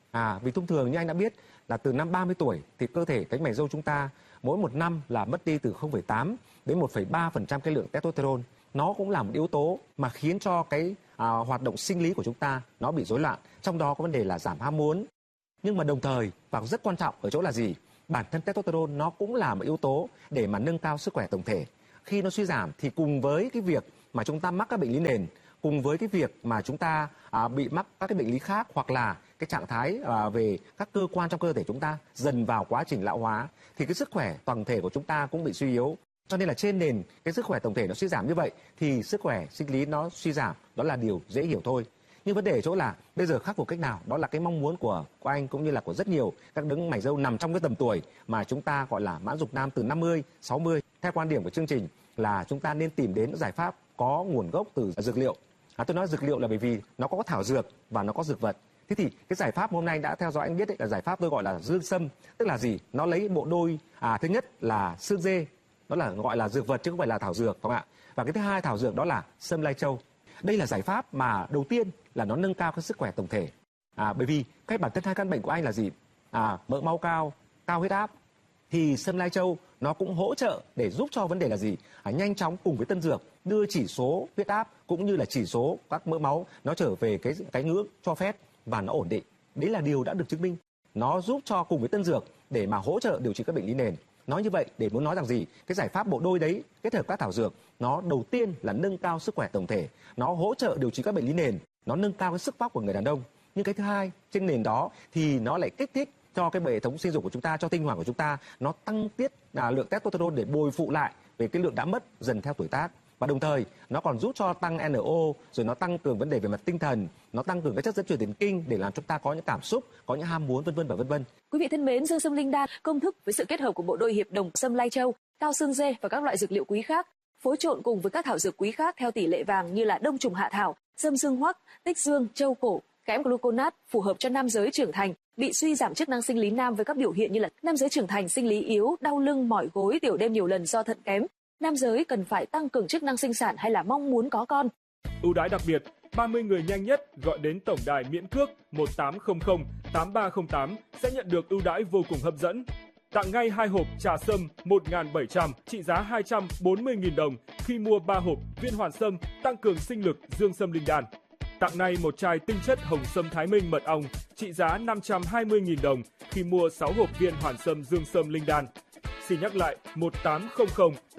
Vì thông thường như anh đã biết là từ năm 30 tuổi thì cơ thể cánh mày râu chúng ta mỗi một năm là mất đi từ 0,8 đến 1,3% cái lượng testosterone. Nó cũng là một yếu tố mà khiến cho cái hoạt động sinh lý của chúng ta nó bị rối loạn. Trong đó có vấn đề là giảm ham muốn. Nhưng mà đồng thời và rất quan trọng ở chỗ là gì? Bản thân testosterone nó cũng là một yếu tố để mà nâng cao sức khỏe tổng thể. Khi nó suy giảm thì cùng với cái việc mà chúng ta mắc các bệnh lý nền, cùng với cái việc mà chúng ta bị mắc các cái bệnh lý khác, hoặc là cái trạng thái về các cơ quan trong cơ thể chúng ta dần vào quá trình lão hóa, thì cái sức khỏe tổng thể của chúng ta cũng bị suy yếu. Cho nên là trên nền cái sức khỏe tổng thể nó suy giảm như vậy thì sức khỏe sinh lý nó suy giảm, đó là điều dễ hiểu thôi. Nhưng vấn đề ở chỗ là bây giờ khắc phục cách nào? Đó là cái mong muốn của anh cũng như là của rất nhiều các đấng mày râu nằm trong cái tầm tuổi mà chúng ta gọi là mãn dục nam từ 50, 60. Theo quan điểm của chương trình là chúng ta nên tìm đến giải pháp có nguồn gốc từ dược liệu. Tôi nói dược liệu là bởi vì nó có thảo dược và nó có dược vật. Thế thì cái giải pháp hôm nay anh đã theo dõi anh biết đấy, là giải pháp tôi gọi là dương sâm. Tức là gì? Nó lấy bộ đôi thứ nhất là xương dê, đó là gọi là dược vật chứ không phải là thảo dược, phải không ạ? Và cái thứ hai thảo dược đó là sâm lai châu. Đây là giải pháp mà đầu tiên là nó nâng cao cái sức khỏe tổng thể. Bởi vì cái bản thân hai căn bệnh của anh là gì? Mỡ máu cao, cao huyết áp. Thì sâm lai châu nó cũng hỗ trợ để giúp cho vấn đề là gì? Nhanh chóng cùng với tân dược đưa chỉ số huyết áp cũng như là chỉ số các mỡ máu nó trở về cái ngưỡng cho phép và nó ổn định. Đấy là điều đã được chứng minh. Nó giúp cho cùng với tân dược để mà hỗ trợ điều trị các bệnh lý nền. Nói như vậy để muốn nói rằng gì? Cái giải pháp bộ đôi đấy kết hợp các thảo dược, nó đầu tiên là nâng cao sức khỏe tổng thể, nó hỗ trợ điều trị các bệnh lý nền, nó nâng cao cái sức vóc của người đàn ông. Nhưng cái thứ hai, trên nền đó thì nó lại kích thích cho cái hệ thống sinh dục của chúng ta, cho tinh hoàn của chúng ta, nó tăng tiết lượng testosterone để bồi phụ lại về cái lượng đã mất dần theo tuổi tác. Và đồng thời nó còn giúp cho tăng NO, rồi nó tăng cường vấn đề về mặt tinh thần, nó tăng cường các chất dẫn truyền thần kinh để làm chúng ta có những cảm xúc, có những ham muốn, vân vân và vân vân. Quý vị thân mến, dương sâm linh đan công thức với sự kết hợp của bộ đôi hiệp đồng sâm lai châu, cao xương dê và các loại dược liệu quý khác, phối trộn cùng với các thảo dược quý khác theo tỷ lệ vàng như là đông trùng hạ thảo, sâm dương hoắc, tích dương, châu cổ, kẽm gluconat, phù hợp cho nam giới trưởng thành bị suy giảm chức năng sinh lý nam với các biểu hiện như là nam giới trưởng thành sinh lý yếu, đau lưng, mỏi gối, tiểu đêm nhiều lần do thận kém. Nam giới cần phải tăng cường chức năng sinh sản hay là mong muốn có con. Ưu đãi đặc biệt, 30 người nhanh nhất gọi đến tổng đài miễn cước 1800 8308 sẽ nhận được ưu đãi vô cùng hấp dẫn. Tặng ngay 2 hộp trà sâm 1.700 trị giá 240.000 đồng khi mua 3 hộp viên hoàn sâm tăng cường sinh lực dương sâm linh đan. Tặng ngay một chai tinh chất hồng sâm Thái Minh mật ong trị giá 520.000 đồng khi mua 6 hộp viên hoàn sâm dương sâm linh đan. Xin nhắc lại 1800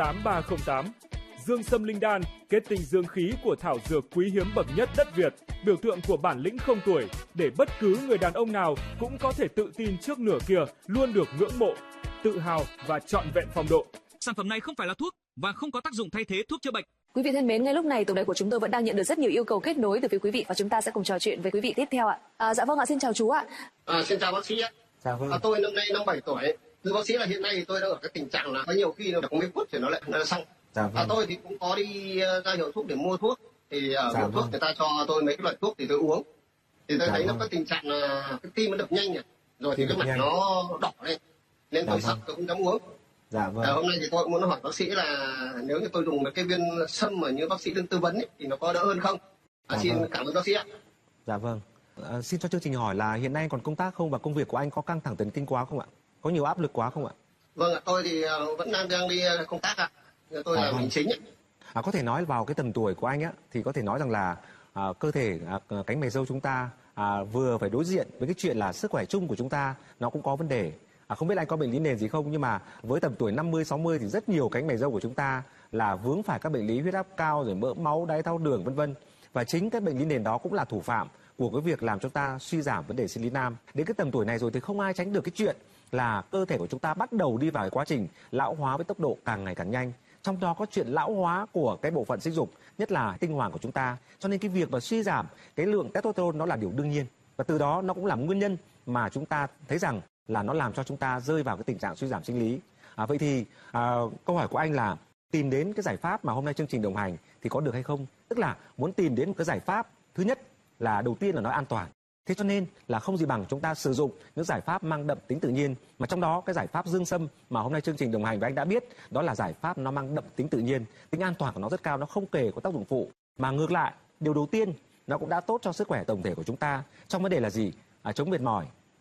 8308. Dương sâm linh đan, kết tinh dương khí của thảo dược quý hiếm bậc nhất đất Việt, biểu tượng của bản lĩnh không tuổi, để bất cứ người đàn ông nào cũng có thể tự tin trước nửa kia, luôn được ngưỡng mộ, tự hào và trọn vẹn phong độ. Sản phẩm này không phải là thuốc và không có tác dụng thay thế thuốc chữa bệnh. Quý vị thân mến, ngay lúc này tổng đài của chúng tôi vẫn đang nhận được rất nhiều yêu cầu kết nối từ phía quý vị và chúng ta sẽ cùng trò chuyện với quý vị tiếp theo ạ. Dạ vâng ạ, xin chào chú ạ. Xin chào bác sĩ ạ. Chào vâng. Tôi năm nay 57 tuổi. Thưa bác sĩ là hiện nay thì tôi đang ở cái tình trạng là có nhiều khi nó không biết thuốc thì nó lại xong. Tôi thì cũng có đi ra hiệu thuốc để mua thuốc, thì hiệu thuốc người ta cho tôi mấy cái loại thuốc thì tôi uống, thì tôi thấy nó có tình trạng là cái tim nó đập nhanh này, rồi thì cái mặt nó đỏ lên, nên tôi sợ tôi không dám uống. Hôm nay thì tôi muốn hỏi bác sĩ là nếu như tôi dùng cái viên sâm mà như bác sĩ đang tư vấn ấy, thì nó có đỡ hơn không? Xin cảm ơn bác sĩ ạ. Dạ vâng. Xin cho chương trình hỏi là hiện nay còn công tác không và công việc của anh có căng thẳng thần kinh quá không ạ? Có nhiều áp lực quá không ạ? Vâng ạ, tôi thì vẫn đang đi công tác ạ. Tôi là hành chính ấy. Có thể nói vào cái tầm tuổi của anh á thì có thể nói rằng là cơ thể cánh mày râu chúng ta vừa phải đối diện với cái chuyện là sức khỏe chung của chúng ta nó cũng có vấn đề. Không biết anh có bệnh lý nền gì không, nhưng mà với tầm tuổi 50, 60 thì rất nhiều cánh mày râu của chúng ta là vướng phải các bệnh lý huyết áp cao, rồi mỡ máu, đái tháo đường vân vân. Và chính cái bệnh lý nền đó cũng là thủ phạm của cái việc làm cho ta suy giảm vấn đề sinh lý nam. Đến cái tầm tuổi này rồi thì không ai tránh được cái chuyện là cơ thể của chúng ta bắt đầu đi vào cái quá trình lão hóa với tốc độ càng ngày càng nhanh. Trong đó có chuyện lão hóa của cái bộ phận sinh dục, nhất là tinh hoàn của chúng ta. Cho nên cái việc mà suy giảm cái lượng testosterone nó là điều đương nhiên. Và từ đó nó cũng là nguyên nhân mà chúng ta thấy rằng là nó làm cho chúng ta rơi vào cái tình trạng suy giảm sinh lý. Vậy thì câu hỏi của anh là tìm đến cái giải pháp mà hôm nay chương trình đồng hành thì có được hay không? Tức là muốn tìm đến một cái giải pháp, thứ nhất là đầu tiên là nó an toàn. Thế cho nên là không gì bằng chúng ta sử dụng những giải pháp mang đậm tính tự nhiên, mà trong đó cái giải pháp dương sâm mà hôm nay chương trình đồng hành với anh đã biết, đó là giải pháp nó mang đậm tính tự nhiên, tính an toàn của nó rất cao, nó không kể có tác dụng phụ, mà ngược lại điều đầu tiên nó cũng đã tốt cho sức khỏe tổng thể của chúng ta trong vấn đề là gì? Chống mệt mỏi,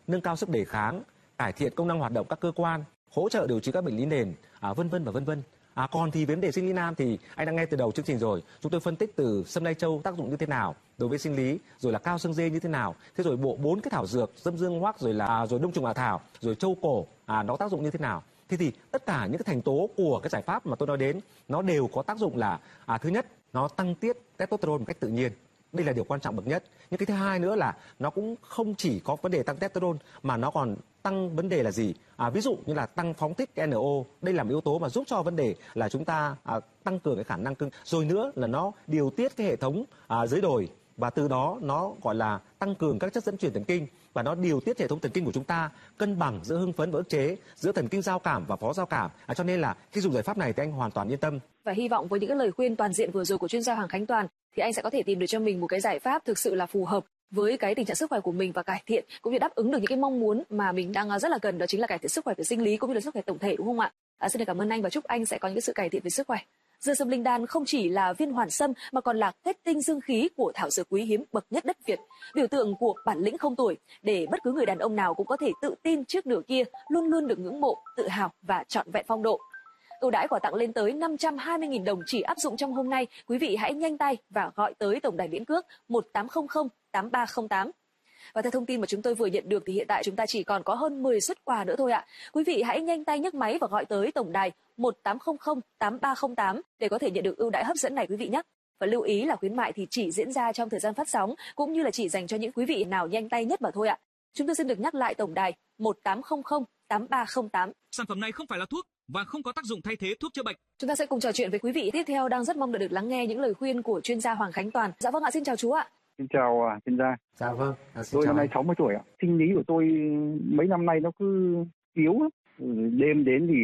nâng cao sức đề kháng, cải thiện công năng hoạt động các cơ quan, hỗ trợ điều trị các bệnh lý nền, vân vân và vân vân. Còn thì vấn đề sinh lý nam thì anh đã nghe từ đầu chương trình rồi, chúng tôi phân tích từ sâm lai châu tác dụng như thế nào đối với sinh lý, rồi là cao xương dê như thế nào, thế rồi bộ 4 cái thảo dược dâm dương hoắc, rồi đông trùng hạ thảo, rồi châu cổ nó tác dụng như thế nào. Thế thì tất cả những cái thành tố của cái giải pháp mà tôi nói đến nó đều có tác dụng là thứ nhất, nó tăng tiết testosterone một cách tự nhiên. Đây là điều quan trọng bậc nhất. Nhưng cái thứ hai nữa là nó cũng không chỉ có vấn đề tăng testosterone mà nó còn tăng vấn đề là gì? Ví dụ như là tăng phóng thích NO. Đây là một yếu tố mà giúp cho vấn đề là chúng ta tăng cường cái khả năng cưng. Rồi nữa là nó điều tiết cái hệ thống dưới đồi, và từ đó nó gọi là tăng cường các chất dẫn truyền thần kinh, và nó điều tiết hệ thống thần kinh của chúng ta cân bằng giữa hưng phấn và ức chế, giữa thần kinh giao cảm và phó giao cảm. Cho nên là khi dùng giải pháp này thì anh hoàn toàn yên tâm. Và hy vọng với những cái lời khuyên toàn diện vừa rồi của chuyên gia Hoàng Khánh Toàn thì anh sẽ có thể tìm được cho mình một cái giải pháp thực sự là phù hợp với cái tình trạng sức khỏe của mình và cải thiện cũng như đáp ứng được những cái mong muốn mà mình đang rất là cần, đó chính là cải thiện sức khỏe về sinh lý cũng như là sức khỏe tổng thể, đúng không ạ? Xin cảm ơn anh và chúc anh sẽ có những cái sự cải thiện về sức khỏe. Dương sâm linh đan không chỉ là viên hoàn sâm mà còn là kết tinh dương khí của thảo dược quý hiếm bậc nhất đất Việt, biểu tượng của bản lĩnh không tuổi để bất cứ người đàn ông nào cũng có thể tự tin trước nửa kia, luôn luôn được ngưỡng mộ, tự hào và trọn vẹn phong độ. Ưu đãi quà tặng lên tới 520.000 đồng chỉ áp dụng trong hôm nay. Quý vị hãy nhanh tay và gọi tới tổng đài miễn cước 1800 8308. Và theo thông tin mà chúng tôi vừa nhận được thì hiện tại chúng ta chỉ còn có hơn 10 suất quà nữa thôi ạ. Quý vị hãy nhanh tay nhấc máy và gọi tới tổng đài 1800 8308 để có thể nhận được ưu đãi hấp dẫn này quý vị nhé. Và lưu ý là khuyến mại thì chỉ diễn ra trong thời gian phát sóng cũng như là chỉ dành cho những quý vị nào nhanh tay nhất mà thôi ạ. Chúng tôi xin được nhắc lại tổng đài 1800 8308. Sản phẩm này không phải là thuốc và không có tác dụng thay thế thuốc chữa bệnh. Chúng ta sẽ cùng trò chuyện với quý vị tiếp theo, đang rất mong được lắng nghe những lời khuyên của chuyên gia Hoàng Khánh Toàn. Dạ vâng ạ, xin chào chú ạ. Xin chào chuyên gia. Dạ vâng. Tôi năm nay 60 tuổi ạ. Sinh lý của tôi mấy năm nay nó cứ yếu lắm. Đêm đến thì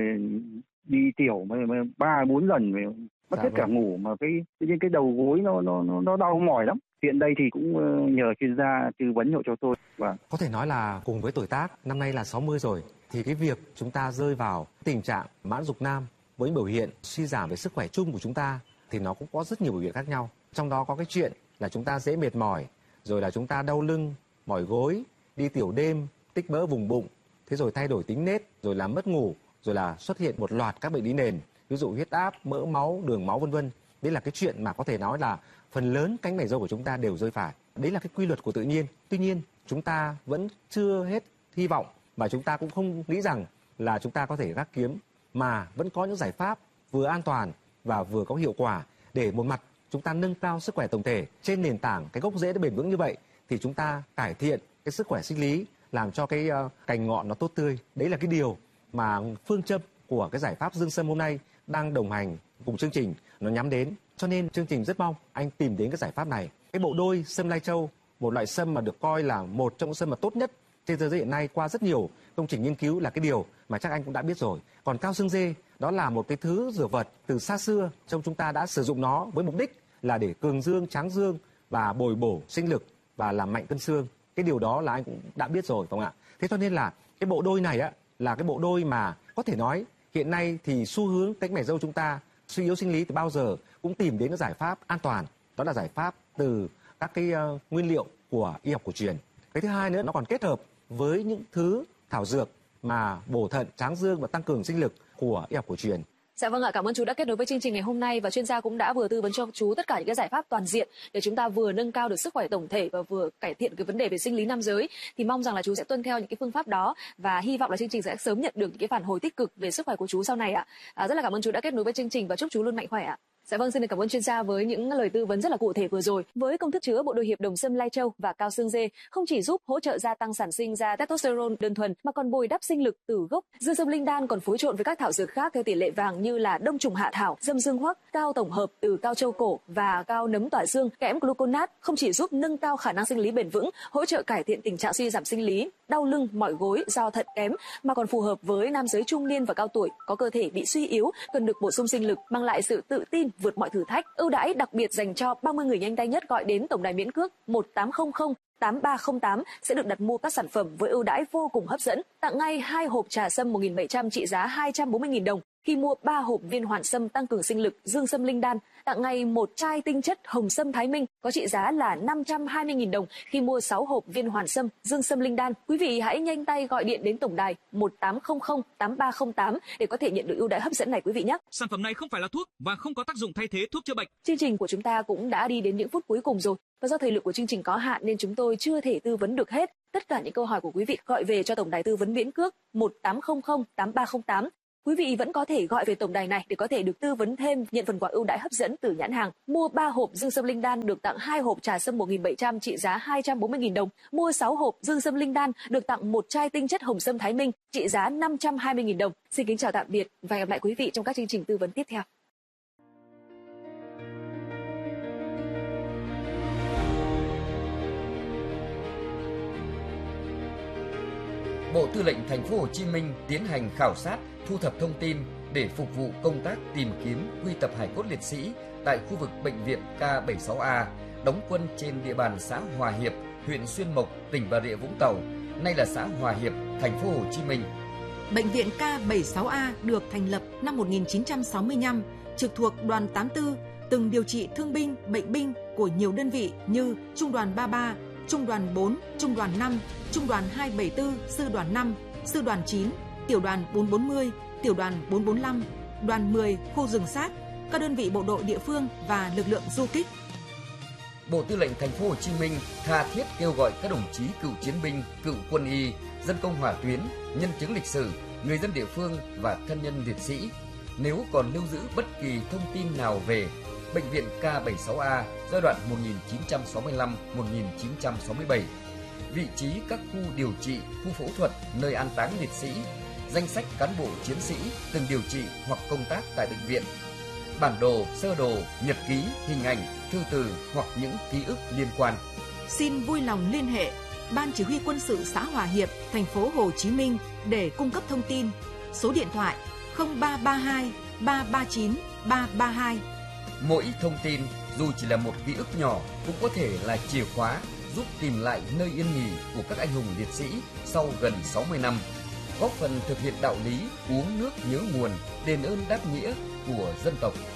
đi tiểu mà 3-4 lần mất hết cả ngủ, mà cái đầu gối nó đau mỏi lắm. Hiện đây thì cũng nhờ chuyên gia tư vấn hộ cho tôi. Và có thể nói là cùng với tuổi tác, năm nay là 60 rồi, thì cái việc chúng ta rơi vào tình trạng mãn dục nam với biểu hiện suy giảm về sức khỏe chung của chúng ta thì nó cũng có rất nhiều biểu hiện khác nhau. Trong đó có cái chuyện là chúng ta dễ mệt mỏi, rồi là chúng ta đau lưng, mỏi gối, đi tiểu đêm, tích mỡ vùng bụng, thế rồi thay đổi tính nết, rồi là mất ngủ, rồi là xuất hiện một loạt các bệnh lý nền, ví dụ huyết áp, mỡ máu, đường máu vân vân. Đấy là cái chuyện mà có thể nói là phần lớn cánh mày râu của chúng ta đều rơi phải. Đấy là cái quy luật của tự nhiên. Tuy nhiên, chúng ta vẫn chưa hết hy vọng và chúng ta cũng không nghĩ rằng là chúng ta có thể gác kiếm, mà vẫn có những giải pháp vừa an toàn và vừa có hiệu quả để một mặt chúng ta nâng cao sức khỏe tổng thể. Trên nền tảng cái gốc rễ nó bền vững như vậy thì chúng ta cải thiện cái sức khỏe sinh lý, làm cho cái cành ngọn nó tốt tươi. Đấy là cái điều mà phương châm của cái giải pháp Dương Sâm hôm nay đang đồng hành cùng chương trình nó nhắm đến. Cho nên chương trình rất mong anh tìm đến cái giải pháp này. Cái bộ đôi sâm lai châu, một loại sâm mà được coi là một trong những sâm mà tốt nhất trên thế giới hiện nay qua rất nhiều công trình nghiên cứu, là cái điều mà chắc anh cũng đã biết rồi. Còn cao xương dê, đó là một cái thứ dược vật từ xa xưa trong chúng ta đã sử dụng nó với mục đích là để cường dương, tráng dương và bồi bổ sinh lực và làm mạnh cân xương. Cái điều đó là anh cũng đã biết rồi, phải không ạ? Thế cho nên là cái bộ đôi này là cái bộ đôi mà có thể nói hiện nay thì xu hướng cánh mày râu chúng ta suy yếu sinh lý từ bao giờ cũng tìm đến cái giải pháp an toàn, đó là giải pháp từ các cái nguyên liệu của y học cổ truyền. Cái thứ hai nữa, nó còn kết hợp với những thứ thảo dược mà bổ thận, tráng dương và tăng cường sinh lực của y học cổ truyền. Dạ vâng ạ, cảm ơn chú đã kết nối với chương trình ngày hôm nay, và chuyên gia cũng đã vừa tư vấn cho chú tất cả những cái giải pháp toàn diện để chúng ta vừa nâng cao được sức khỏe tổng thể và vừa cải thiện cái vấn đề về sinh lý nam giới. Thì mong rằng là chú sẽ tuân theo những cái phương pháp đó và hy vọng là chương trình sẽ sớm nhận được những cái phản hồi tích cực về sức khỏe của chú sau này ạ. Rất là cảm ơn chú đã kết nối với chương trình và chúc chú luôn mạnh khỏe ạ. Dạ vâng, xin được cảm ơn chuyên gia với những lời tư vấn rất là cụ thể vừa rồi. Với công thức chứa bộ đôi hiệp đồng sâm lai châu và cao xương dê không chỉ giúp hỗ trợ gia tăng sản sinh ra testosterone đơn thuần mà còn bồi đắp sinh lực từ gốc. Dương sâm linh đan còn phối trộn với các thảo dược khác theo tỷ lệ vàng như là đông trùng hạ thảo, dâm dương hoắc, cao tổng hợp từ cao châu cổ và cao nấm tỏa xương, kẽm gluconat không chỉ giúp nâng cao khả năng sinh lý bền vững, hỗ trợ cải thiện tình trạng suy giảm sinh lý, đau lưng, mỏi gối do thận kém, mà còn phù hợp với nam giới trung niên và cao tuổi có cơ thể bị suy yếu, cần được bổ sung sinh lực, mang lại sự tự tin vượt mọi thử thách. Ưu đãi đặc biệt dành cho 30 người nhanh tay nhất gọi đến tổng đài miễn cước 1800 8308 sẽ được đặt mua các sản phẩm với ưu đãi vô cùng hấp dẫn. Tặng ngay 2 hộp trà sâm 1.700 trị giá 240.000 đồng. khi mua 3 hộp viên hoàn sâm tăng cường sinh lực Dương Sâm Linh Đan, tặng ngay một chai tinh chất Hồng Sâm Thái Minh có trị giá là 520.000 đồng khi mua 6 hộp viên hoàn sâm Dương Sâm Linh Đan. Quý vị hãy nhanh tay gọi điện đến tổng đài 1800 8308 để có thể nhận được ưu đãi hấp dẫn này quý vị nhé. Sản phẩm này không phải là thuốc và không có tác dụng thay thế thuốc chữa bệnh. Chương trình của chúng ta cũng đã đi đến những phút cuối cùng rồi, và do thời lượng của chương trình có hạn nên chúng tôi chưa thể tư vấn được hết tất cả những câu hỏi của quý vị. Gọi về cho tổng đài tư vấn miễn cước 1800 8308. Quý vị vẫn có thể gọi về tổng đài này để có thể được tư vấn thêm, nhận phần quà ưu đãi hấp dẫn từ nhãn hàng. Mua 3 hộp Dương Sâm Linh Đan được tặng 2 hộp trà sâm 1700 trị giá 240.000 đồng. Mua 6 hộp Dương Sâm Linh Đan được tặng một chai tinh chất Hồng Sâm Thái Minh trị giá 520.000 đồng. Xin kính chào tạm biệt và hẹn gặp lại quý vị trong các chương trình tư vấn tiếp theo. Bộ Tư lệnh Thành phố Hồ Chí Minh tiến hành khảo sát, thu thập thông tin để phục vụ công tác tìm kiếm quy tập hài cốt liệt sĩ tại khu vực bệnh viện K76A đóng quân trên địa bàn xã Hòa Hiệp, huyện Xuyên Mộc, tỉnh Bà Rịa Vũng Tàu, nay là xã Hòa Hiệp, Thành phố Hồ Chí Minh. Bệnh viện K76A được thành lập năm 1965, trực thuộc Đoàn 84, từng điều trị thương binh, bệnh binh của nhiều đơn vị như Trung đoàn 33, Trung đoàn 4, Trung đoàn 5, Trung đoàn 274, Sư đoàn 5, Sư đoàn 9, Tiểu đoàn 440, Tiểu đoàn 445, Đoàn 10 khu rừng sát, các đơn vị bộ đội địa phương và lực lượng du kích. Bộ Tư lệnh Thành phố Hồ Chí Minh tha thiết kêu gọi các đồng chí cựu chiến binh, cựu quân y, dân công hỏa tuyến, nhân chứng lịch sử, người dân địa phương và thân nhân liệt sĩ nếu còn lưu giữ bất kỳ thông tin nào về Bệnh viện K76A giai đoạn 1965-1967, vị trí các khu điều trị, khu phẫu thuật, nơi an táng liệt sĩ, danh sách cán bộ chiến sĩ từng điều trị hoặc công tác tại bệnh viện, bản đồ, sơ đồ, nhật ký, hình ảnh, thư từ hoặc những ký ức liên quan. Xin vui lòng liên hệ Ban Chỉ huy Quân sự xã Hòa Hiệp, Thành phố Hồ Chí Minh để cung cấp thông tin. Số điện thoại 0332 339 332. Mỗi thông tin dù chỉ là một ký ức nhỏ cũng có thể là chìa khóa giúp tìm lại nơi yên nghỉ của các anh hùng liệt sĩ sau gần 60 năm, góp phần thực hiện đạo lý uống nước nhớ nguồn, đền ơn đáp nghĩa của dân tộc.